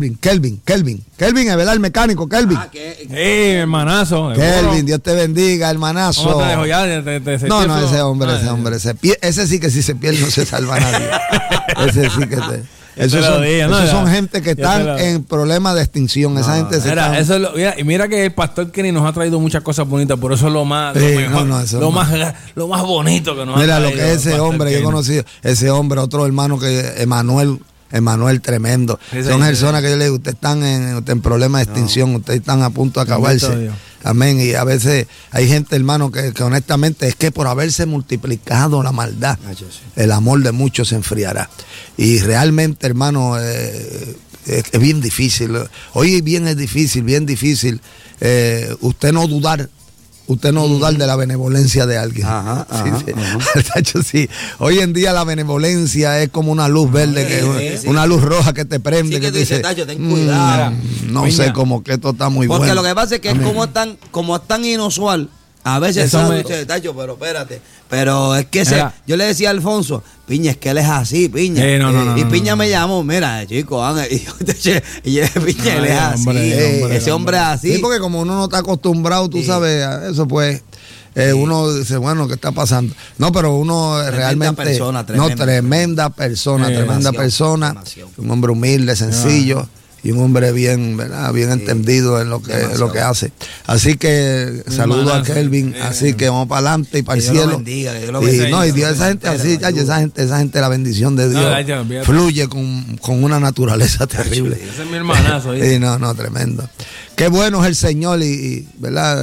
es verdad, el mecánico, Kelvin. Hermanazo. Kelvin, Dios te bendiga, hermanazo. ¿Cómo te dejo ya? No, ese hombre, ese sí que si se pierde no se salva nadie. Ese sí que esos son gente que están en problemas de extinción. Esa gente se Mira, está... eso es y mira que el pastor Kenny nos ha traído muchas cosas bonitas, por eso es lo más, Sí, lo mejor, eso lo no. más bonito que nos ha Mira traído. lo que es ese Pastor hombre, yo he Kenny. conocido ese hombre, otro hermano que Emanuel tremendo. Sí, Son sí, personas que yo le digo, ustedes están en problemas de extinción, ustedes están a punto de Bendito acabarse. Dios. Amén. Y a veces hay gente, hermano, que honestamente es que por haberse multiplicado la maldad, el amor de muchos se enfriará. Y realmente, hermano, es bien difícil. Hoy bien difícil. Usted no dudar de la benevolencia de alguien. Ajá, Sí. Tacho, sí. Hoy en día la benevolencia es como una luz verde, Sí. una luz roja que te prende. Sí, que que tú tú dices, dices, Tacho, ten cuidado. no Piña. sé, como que esto está muy Porque bueno. lo que pasa es que es como es tan inusual. A veces Eso ¿sabes? me- Dice, Tacho, pero espérate. Pero es que Mira. yo le decía a Alfonso, Piña, es que él es así, Piña. No, y no, Piña no. me llamó, mira, chico, Ángel. Y yo le dije, Piña, él es Ay, así. hombre, Ese hombre es así. Sí, porque como uno no está acostumbrado, tú Sí. sabes, a eso pues... uno dice, bueno, ¿qué está pasando? No, pero uno Tremenda realmente... persona, tremenda persona. Demasiado. Un hombre humilde, sencillo. Y un hombre bien, ¿verdad? Bien entendido en lo que hace. Así que saludo a hermanazo. Kelvin. Así que vamos para adelante y para el Que Dios lo cielo. bendiga, que Dios lo Y, bendiga. no, y Dios, esa gente así, chacho, esa gente, la bendición de Dios Tacho, olvídate. fluye con una naturaleza terrible. Ese es mi hermanazo. ¿viste? Sí, no, tremendo. Qué bueno es el Señor y ¿verdad?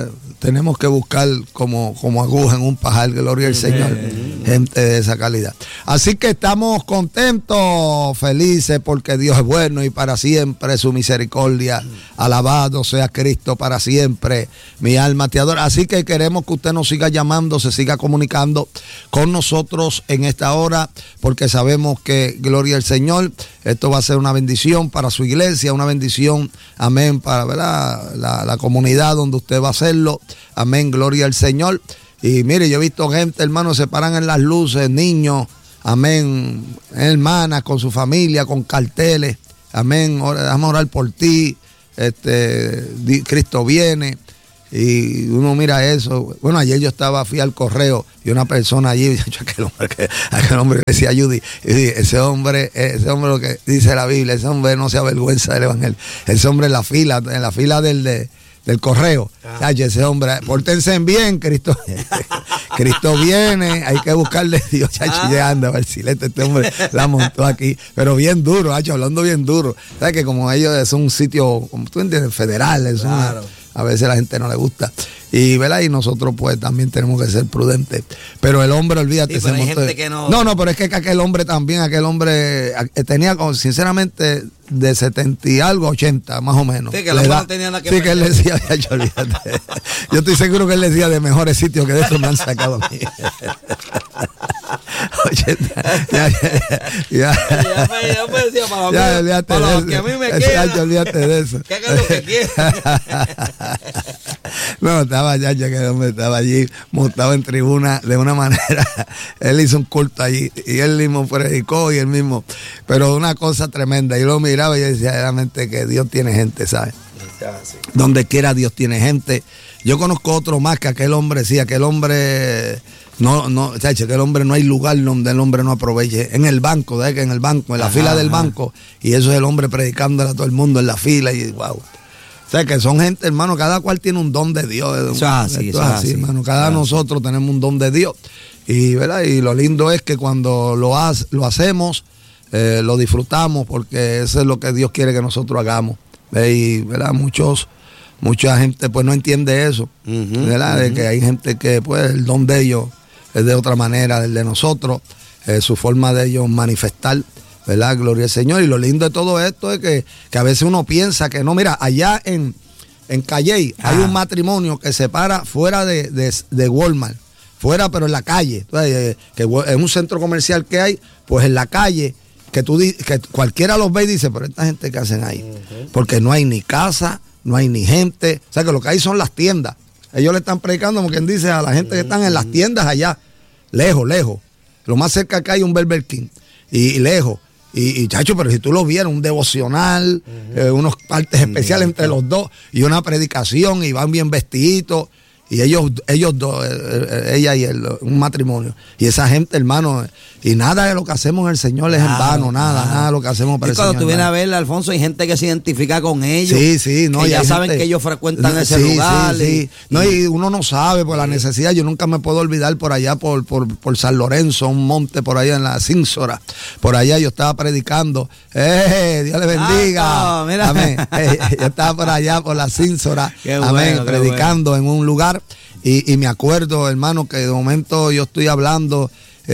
tenemos que buscar como aguja en un pajar, gloria al Señor, gente de esa calidad. Así que estamos contentos, felices, porque Dios es bueno y para siempre su misericordia. Alabado sea Cristo para siempre. Mi alma te adora. Así que queremos que usted nos siga llamando, se siga comunicando con nosotros en esta hora, porque sabemos que, gloria al Señor, esto va a ser una bendición para su iglesia, una bendición, amén, para, ¿verdad?, la comunidad donde usted va a hacerlo. Amén, gloria al Señor. Y mire, yo he visto gente, hermanos, se paran en las luces, niños, amén, hermanas con su familia, con carteles, amén, déjame orar por ti, Cristo viene. Y uno mira eso. Bueno, ayer yo fui al correo y una persona allí, aquel hombre que decía Judy, y ese hombre lo que dice la Biblia, ese hombre no se avergüenza del evangelio. Ese hombre en la fila del correo. Ese hombre, pórtense bien, Cristo viene, hay que buscarle Dios, llegando a ver si este hombre la montó aquí, pero bien duro, hablando bien duro. ¿Sabes? Que como ellos es un sitio, como tú entiendes, federal, es claro. A veces la gente no le gusta. Y, ¿verdad? Y nosotros pues también tenemos que ser prudentes. Pero el hombre, olvídate. Sí, pero hay gente que no... No, pero es que aquel hombre tenía, tenía de 70 y algo, 80, más o menos. Sí, que la no tenía nada que sí, que él decía, olvídate. Yo estoy seguro que él decía de mejores sitios que de eso me han sacado a mí. 80. Olvídate para los que a mí me queda. Olvídate de eso. ¿Qué es lo que quiere? No, estaba que el hombre estaba allí montado en tribuna de una manera. Él hizo un culto allí y él mismo predicó y él mismo. Pero una cosa tremenda. Yo lo miraba y yo decía realmente que Dios tiene gente, ¿sabes? Sí. Donde quiera Dios tiene gente. Yo conozco otro más que aquel hombre, sí, aquel hombre... que el hombre no hay lugar donde el hombre no aproveche. En el banco, en la fila del banco. Y eso es el hombre predicándole a todo el mundo en la fila y wow. O sea, que son gente, hermano, cada cual tiene un don de Dios. Eso es así, hermano. Cada nosotros tenemos un don de Dios. Y, ¿verdad? Y lo lindo es que cuando lo hacemos, lo disfrutamos, porque eso es lo que Dios quiere que nosotros hagamos. Y, ¿verdad? Mucha gente pues no entiende eso, ¿verdad? De que hay gente que pues el don de ellos es de otra manera del de nosotros, su forma de ellos manifestar, ¿verdad? Gloria al Señor. Y lo lindo de todo esto es que a veces uno piensa que no, mira, allá en Calley hay un matrimonio que se para fuera de Walmart, fuera pero en la calle. Entonces, que en un centro comercial que hay, pues en la calle, que cualquiera los ve y dice, pero esta gente, ¿qué hacen ahí? Porque no hay ni casa, no hay ni gente. O sea que lo que hay son las tiendas. Ellos le están predicando, como quien dice, a la gente que están en las tiendas allá, lejos. Lo más cerca que hay un Burger King. Y lejos. Y chacho, pero si tú lo vieras, un devocional, unos partes especiales entre los dos, y una predicación, y van bien vestiditos. Y ellos dos, ella y él, un matrimonio. Y esa gente, hermano, y nada de lo que hacemos en el Señor es en vano, nada de lo que hacemos para el Señor. Y cuando tú vienes a ver, Alfonso, hay gente que se identifica con ellos. Sí, no. Que ya saben que ellos frecuentan ese lugar. Sí. No, y uno no sabe por la necesidad. Yo nunca me puedo olvidar por allá, por San Lorenzo, un monte por allá en la Cínsora. Por allá yo estaba predicando. Dios le bendiga. Mira. Amén. Yo estaba por allá, por la Cínsora. Amén. Bueno, predicando en un lugar. Y me acuerdo, hermano, que de momento yo estoy hablando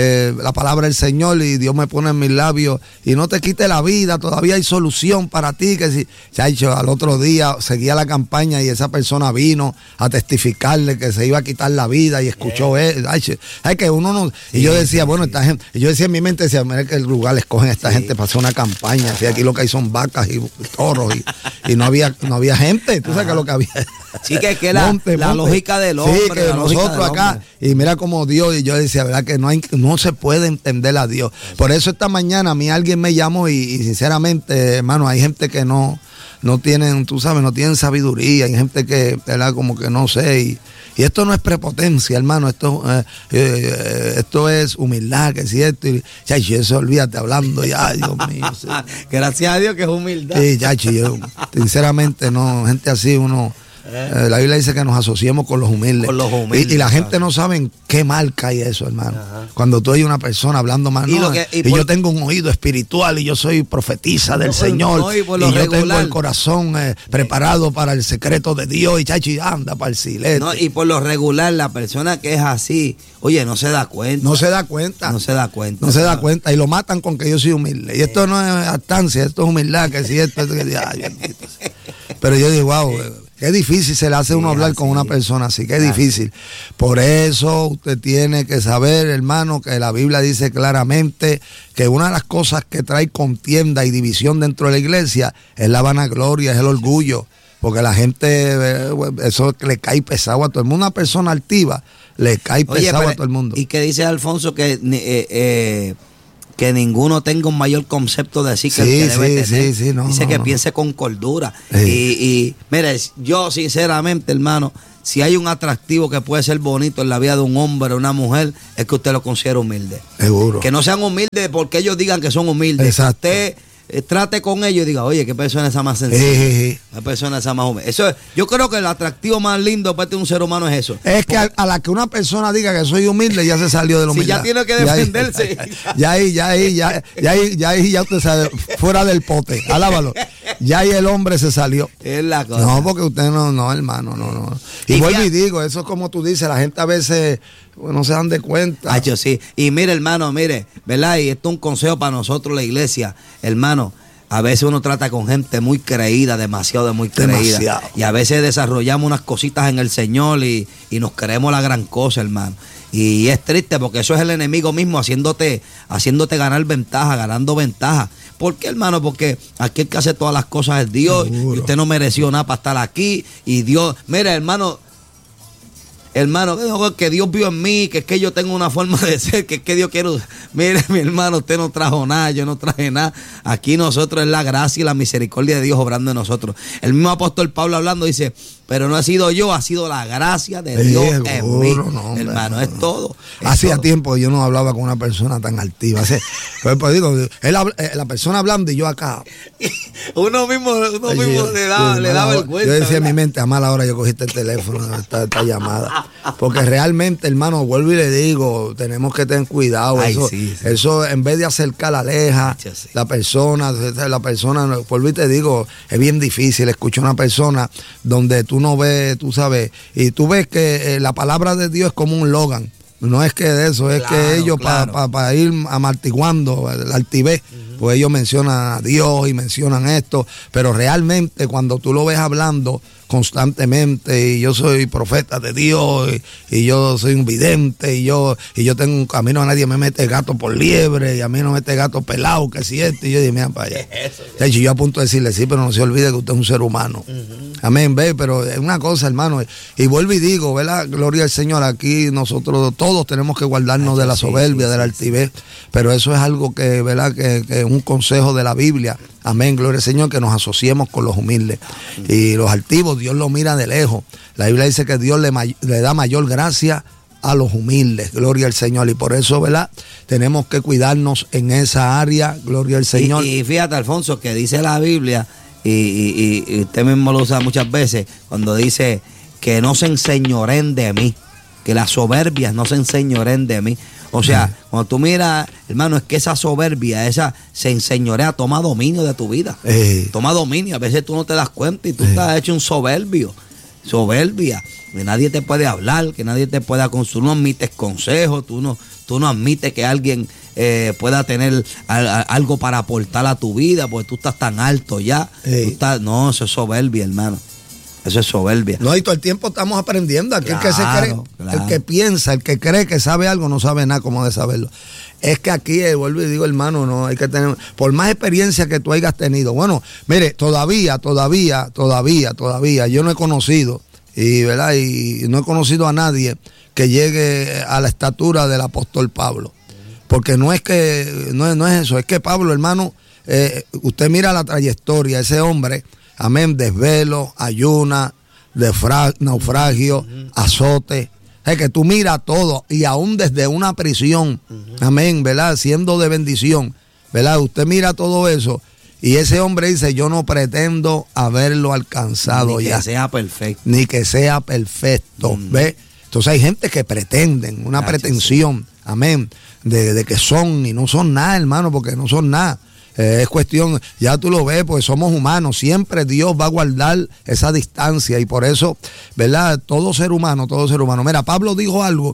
la palabra del Señor y Dios me pone en mis labios y no te quite la vida, todavía hay solución para ti. Que si, chacho, al otro día seguía la campaña y esa persona vino a testificarle que se iba a quitar la vida y escuchó eso. Ay, que uno no. Y yo decía, bueno, esta gente, y yo decía en mi mente, decía, mira que el lugar les cogen a esta gente para hacer una campaña. Así, aquí lo que hay son vacas y toros y no había gente. Tú sabes que lo que había. Sí, que es la lógica del hombre. Sí, que nosotros acá, y mira como Dios, y yo decía, verdad que no se puede entender a Dios. Por eso esta mañana a mí alguien me llamó y sinceramente, hermano, hay gente que no tienen, tú sabes, no tienen sabiduría, hay gente que, verdad, como que no sé, y esto no es prepotencia, hermano, esto es humildad, que es cierto, y chachi, eso olvídate hablando, ya, Dios mío. Sí. Gracias a Dios que es humildad. Sí, chachi, yo sinceramente no, gente así uno La Biblia dice que nos asociemos con los humildes. Con los humildes, y la gente no sabe en qué marca hay eso, hermano. Cuando tú oyes una persona hablando mal, yo tengo un oído espiritual y yo soy profetisa del Señor. Y yo tengo el corazón preparado para el secreto de Dios y chachi, anda para el silete. No, y por lo regular, la persona que es así, oye, no se da cuenta. No se da cuenta. No se da cuenta. No se da cuenta. Y lo matan con que yo soy humilde. Y esto no es actancia, esto es humildad, que si esto, que ay, pero yo digo, wow, qué difícil se le hace uno hablar con una persona así, qué difícil. Por eso usted tiene que saber, hermano, que la Biblia dice claramente que una de las cosas que trae contienda y división dentro de la iglesia es la vanagloria, es el orgullo. Porque la gente, eso le cae pesado a todo el mundo. Una persona altiva le cae pesado a todo el mundo. ¿Y qué dice Alfonso? Que ninguno tenga un mayor concepto de sí que el que debe tener. Dice que piense con cordura. Y mire, yo sinceramente, hermano, si hay un atractivo que puede ser bonito en la vida de un hombre o una mujer, es que usted lo considere humilde. Seguro. Que no sean humildes porque ellos digan que son humildes. Exacto. Usted trate con ellos y diga, oye, qué persona esa más sencilla, qué persona esa más humilde. Eso es, yo creo que el atractivo más lindo parte de un ser humano es eso. Es que a la que una persona diga que soy humilde, ya se salió de la humildad. Si ya tiene que defenderse. Ya usted sabe, fuera del pote, alábalo. Ya ahí el hombre se salió. Es la cosa. No, porque usted no, hermano, no. Y vuelvo y digo, eso es como tú dices, la gente a veces no se dan de cuenta. Hacho, sí. Y mire, hermano, ¿verdad? Y esto es un consejo para nosotros, la iglesia. Hermano, a veces uno trata con gente muy creída, demasiado creída. Y a veces desarrollamos unas cositas en el Señor y nos creemos la gran cosa, hermano. Y es triste porque eso es el enemigo mismo haciéndote ganar ventaja, ganando ventaja. ¿Por qué, hermano? Porque aquí el que hace todas las cosas es Dios. Seguro. Y usted no mereció nada para estar aquí. Y Dios, mire, hermano, que Dios vio en mí, que es que yo tengo una forma de ser, que es que Dios quiere. Mire, mi hermano, usted no trajo nada, yo no traje nada. Aquí nosotros es la gracia y la misericordia de Dios obrando en nosotros. El mismo apóstol Pablo hablando dice, pero no he sido yo, ha sido la gracia de Dios en mí. No, hermano, es todo. Hacía tiempo yo no hablaba con una persona tan altiva. Pues digo, la persona hablando y yo acá. uno mismo le da vergüenza. Yo decía en mi mente, a mala hora yo cogiste el teléfono, esta llamada. Porque realmente, hermano, vuelvo y le digo, tenemos que tener cuidado. Eso en vez de acercar, aleja la persona, vuelvo y te digo, es bien difícil escuchar a una persona donde tú no ves, tú sabes, y tú ves que la palabra de Dios es como un Logan. No es que de eso, es que ellos para ir amartiguando la altivez, pues ellos mencionan a Dios y mencionan esto, pero realmente cuando tú lo ves hablando constantemente, y yo soy profeta de Dios, y yo soy un vidente, y yo tengo un camino, a nadie me mete gato por liebre, y a mí no me mete gato pelado, que si esto, y yo dije, mira para allá. De hecho, yo a punto de decirle, sí, pero no se olvide que usted es un ser humano. Amén, ve, pero es una cosa, hermano, y vuelvo y digo, ¿verdad? Gloria al Señor, aquí nosotros todos tenemos que guardarnos de la soberbia, de la altivez, pero eso es algo que, ¿verdad? Que es un consejo de la Biblia. Amén, gloria al Señor, que nos asociemos con los humildes. Y los altivos, Dios los mira de lejos. La Biblia dice que Dios le da mayor gracia a los humildes, gloria al Señor. Y por eso, ¿verdad? Tenemos que cuidarnos en esa área, gloria al Señor. Y fíjate, Alfonso, que dice la Biblia, y usted mismo lo usa muchas veces, cuando dice que no se enseñoren de mí, que las soberbias no se enseñoren de mí. O sea, cuando tú miras, hermano, es que esa soberbia, esa se enseñorea, toma dominio de tu vida. Toma dominio. A veces tú no te das cuenta y tú estás hecho un soberbia. Que nadie te puede hablar, que nadie te pueda tú no admites consejos, tú no admites que alguien pueda tener algo para aportar a tu vida, porque tú estás tan alto ya. No, eso es soberbia, hermano. Eso es soberbia. No, y todo el tiempo estamos aprendiendo. Aquel que se cree, el que piensa, el que cree que sabe algo, no sabe nada como de saberlo. Es que aquí, vuelvo y digo, hermano, no hay que tener, por más experiencia que tú hayas tenido. Bueno, mire, todavía, yo no he conocido, ¿verdad? Y no he conocido a nadie que llegue a la estatura del apóstol Pablo. Porque no es eso, es que Pablo, hermano, usted mira la trayectoria, ese hombre, amén, desvelo, ayuna, naufragio, azote. Es que tú miras todo, y aún desde una prisión, amén, ¿verdad? Siendo de bendición, ¿verdad? Usted mira todo eso, Y ese hombre dice, yo no pretendo haberlo alcanzado Ni ya. que sea perfecto. Ni que sea perfecto. ¿Ves? Entonces hay gente que pretenden, una pretensión, amén, de que son y no son nada, hermano, porque no son nada. Es cuestión, ya tú lo ves, pues somos humanos, siempre Dios va a guardar esa distancia y por eso, ¿verdad? Todo ser humano. Mira, Pablo dijo algo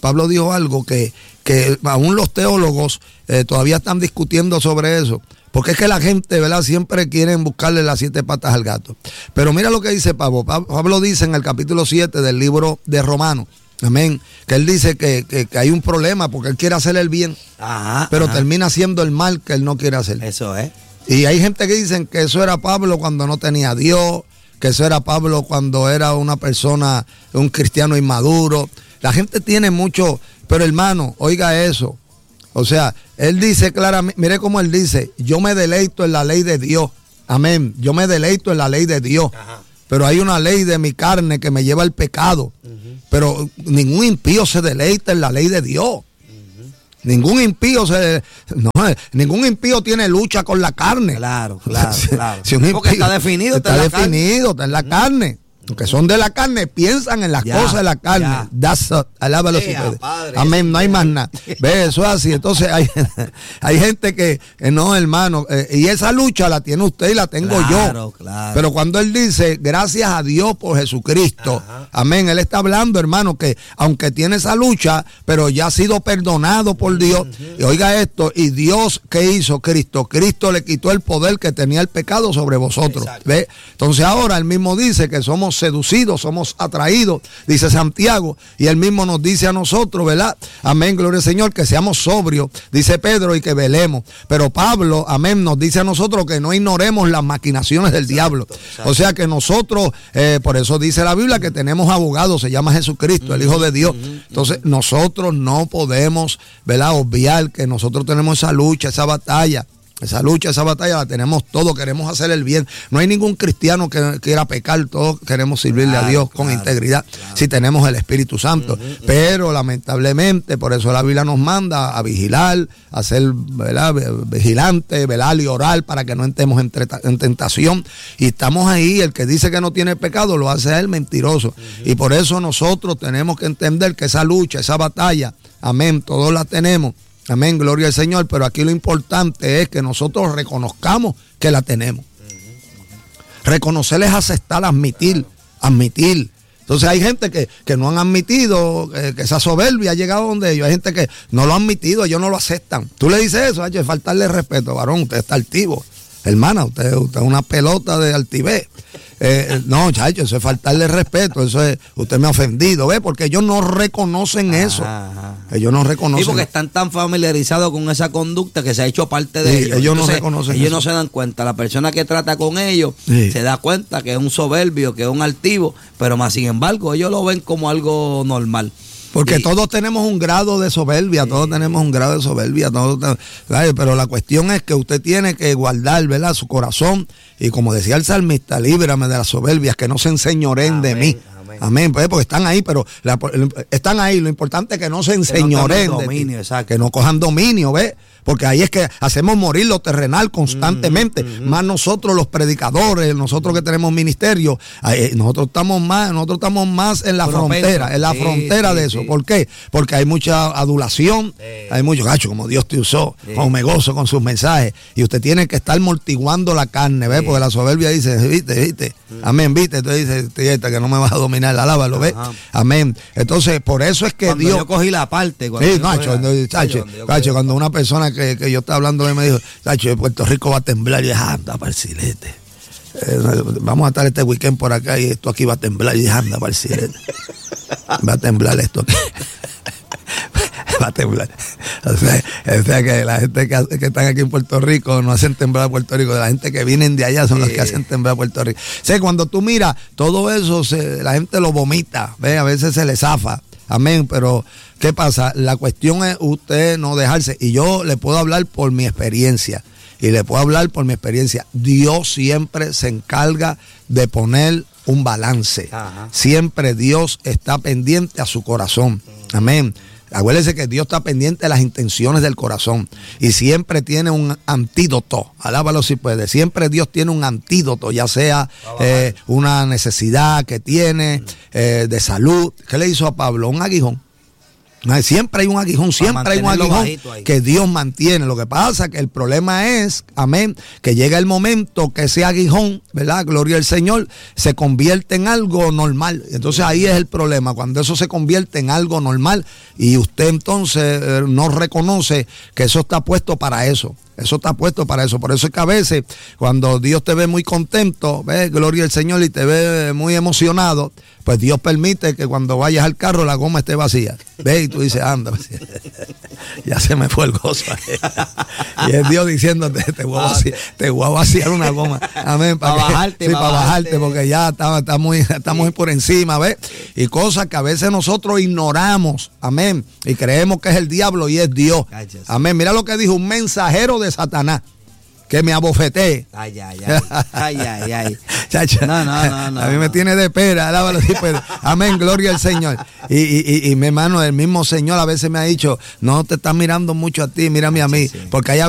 que aún los teólogos todavía están discutiendo sobre eso. Porque es que la gente, ¿verdad? Siempre quieren buscarle las 7 patas al gato. Pero mira lo que dice Pablo. Pablo dice en el capítulo 7 del libro de Romanos, amén, que él dice que hay un problema porque él quiere hacer el bien, pero termina haciendo el mal que él no quiere hacer. Eso es. Y hay gente que dicen que eso era Pablo cuando no tenía a Dios, que eso era Pablo cuando era una persona, un cristiano inmaduro. La gente tiene mucho, pero hermano, oiga eso. O sea, él dice claramente, mire cómo él dice, yo me deleito en la ley de Dios. Amén. Yo me deleito en la ley de Dios. Ajá. Pero hay una ley de mi carne que me lleva al pecado. Pero ningún impío se deleita en la ley de Dios. Ningún impío ningún impío tiene lucha con la carne. Claro. Si un impío, porque está definido, está en la carne. Que son de la carne, piensan en las cosas de la carne. Alábalo si puede. Amén, no hay más nada. Ve, eso es así. Entonces hay gente que, no, hermano, y esa lucha la tiene usted y la tengo yo. Claro. Pero cuando él dice, gracias a Dios por Jesucristo, amén, él está hablando, hermano, que aunque tiene esa lucha, pero ya ha sido perdonado por Dios. Y oiga esto, y Dios, ¿qué hizo Cristo? Cristo le quitó el poder que tenía el pecado sobre vosotros. ¿Ve? Entonces ahora él mismo dice que somos seducidos, somos atraídos, dice Santiago, y él mismo nos dice a nosotros, ¿verdad? Amén, gloria al Señor, que seamos sobrios, dice Pedro, y que velemos. Pero Pablo, amén, nos dice a nosotros que no ignoremos las maquinaciones del diablo. O sea que nosotros, por eso dice la Biblia que tenemos abogado, se llama Jesucristo, el Hijo de Dios. Entonces nosotros no podemos, ¿verdad?, obviar que nosotros tenemos esa lucha, esa batalla. Esa lucha, esa batalla la tenemos todos, queremos hacer el bien. No hay ningún cristiano que quiera pecar, todos queremos servirle a Dios con integridad, si tenemos el Espíritu Santo. Pero lamentablemente, por eso la Biblia nos manda a vigilar, a ser, ¿verdad?, vigilante, velar y orar para que no entremos en tentación. Y estamos ahí, el que dice que no tiene pecado lo hace él mentiroso. Y por eso nosotros tenemos que entender que esa lucha, esa batalla, amén, todos la tenemos. Amén, gloria al Señor, pero aquí lo importante es que nosotros reconozcamos que la tenemos. Reconocer es aceptar, admitir. Entonces hay gente que no han admitido que esa soberbia ha llegado donde ellos. Hay gente que no lo ha admitido, ellos no lo aceptan. Tú le dices eso, es faltarle respeto, varón, usted está altivo. Hermana, usted es una pelota de altivez. No, chacho, eso es faltarle respeto, eso es, usted me ha ofendido, ¿ve? Porque ellos no reconocen eso. Ellos no reconocen. Sí, porque están tan familiarizados con esa conducta que se ha hecho parte de ellos. Ellos Entonces, no reconocen ellos eso. no se dan cuenta. La persona que trata con ellos se da cuenta que es un soberbio, que es un altivo, pero más sin embargo, ellos lo ven como algo normal. Porque todos tenemos un grado de soberbia, todos tenemos un grado de soberbia, pero la cuestión es que usted tiene que guardar, ¿verdad?, su corazón, y como decía el salmista, líbrame de las soberbias, que no se enseñoren de mí. Amén, pues, porque están ahí, pero están ahí, lo importante es que no se enseñoren de ti, que no cojan dominio, ¿ves? Porque ahí es que hacemos morir lo terrenal constantemente, más nosotros los predicadores, nosotros que tenemos ministerio, nosotros estamos más en la frontera, de eso. ¿Por qué? Porque hay mucha adulación, hay mucho gacho, como Dios te usó, como me gozo con sus mensajes, y usted tiene que estar mortiguando la carne, ¿ves? Porque la soberbia dice, ¿viste? Amén, ¿viste? Entonces dice, que no me vas a dominar, alábalo, ¿ves? Amén. Entonces, por eso es que cuando Dios... yo cogí la parte. Cuando una persona que yo estaba hablando me dijo, Chacho, Puerto Rico va a temblar, y dije, anda para el silete. Vamos a estar este weekend por acá y esto aquí va a temblar, y dije, anda para el silete. Va a temblar esto aquí. Va a temblar. O sea que la gente que están aquí en Puerto Rico no hacen temblar a Puerto Rico, la gente que vienen de allá son los que hacen temblar a Puerto Rico. O sea, cuando tú miras todo eso, la gente lo vomita, ¿ve? A veces se le zafa. Amén, pero ¿qué pasa? La cuestión es usted no dejarse. Y yo le puedo hablar por mi experiencia. Dios siempre se encarga de poner un balance. Siempre Dios está pendiente a su corazón. Amén. Acuérdese que Dios está pendiente de las intenciones del corazón y siempre tiene un antídoto. Alábalo si puede. Siempre Dios tiene un antídoto, ya sea una necesidad que tiene de salud. ¿Qué le hizo a Pablo? Un aguijón. Siempre hay un aguijón, siempre hay un aguijón que Dios mantiene. Lo que pasa que el problema es, amén, que llega el momento que ese aguijón, ¿verdad? Gloria al Señor, se convierte en algo normal. Entonces ahí es el problema, cuando eso se convierte en algo normal y usted entonces no reconoce que eso está puesto para eso. Eso está puesto para eso. Por eso es que a veces cuando Dios te ve muy contento, ¿ves? Gloria al Señor, y te ve muy emocionado, pues Dios permite que cuando vayas al carro la goma esté vacía. ¿Ves? Y tú dices, anda, ya se me fue el gozo. Y es Dios diciéndote, te voy a vaciar una goma. Amén. Para bajarte. Sí, para bajarte, porque ya está muy por encima, ¿ves? Y cosas que a veces nosotros ignoramos. Amén. Y creemos que es el diablo y es Dios. Amén. Mira lo que dijo un mensajero de Satanás, que me abofetee. Ay. Chacha, no. A mí me tiene de pera, alábalo así, pues. Amén, gloria al Señor. Y mi hermano, el mismo Señor a veces me ha dicho, no te estás mirando mucho a ti, mírame a mí, porque hay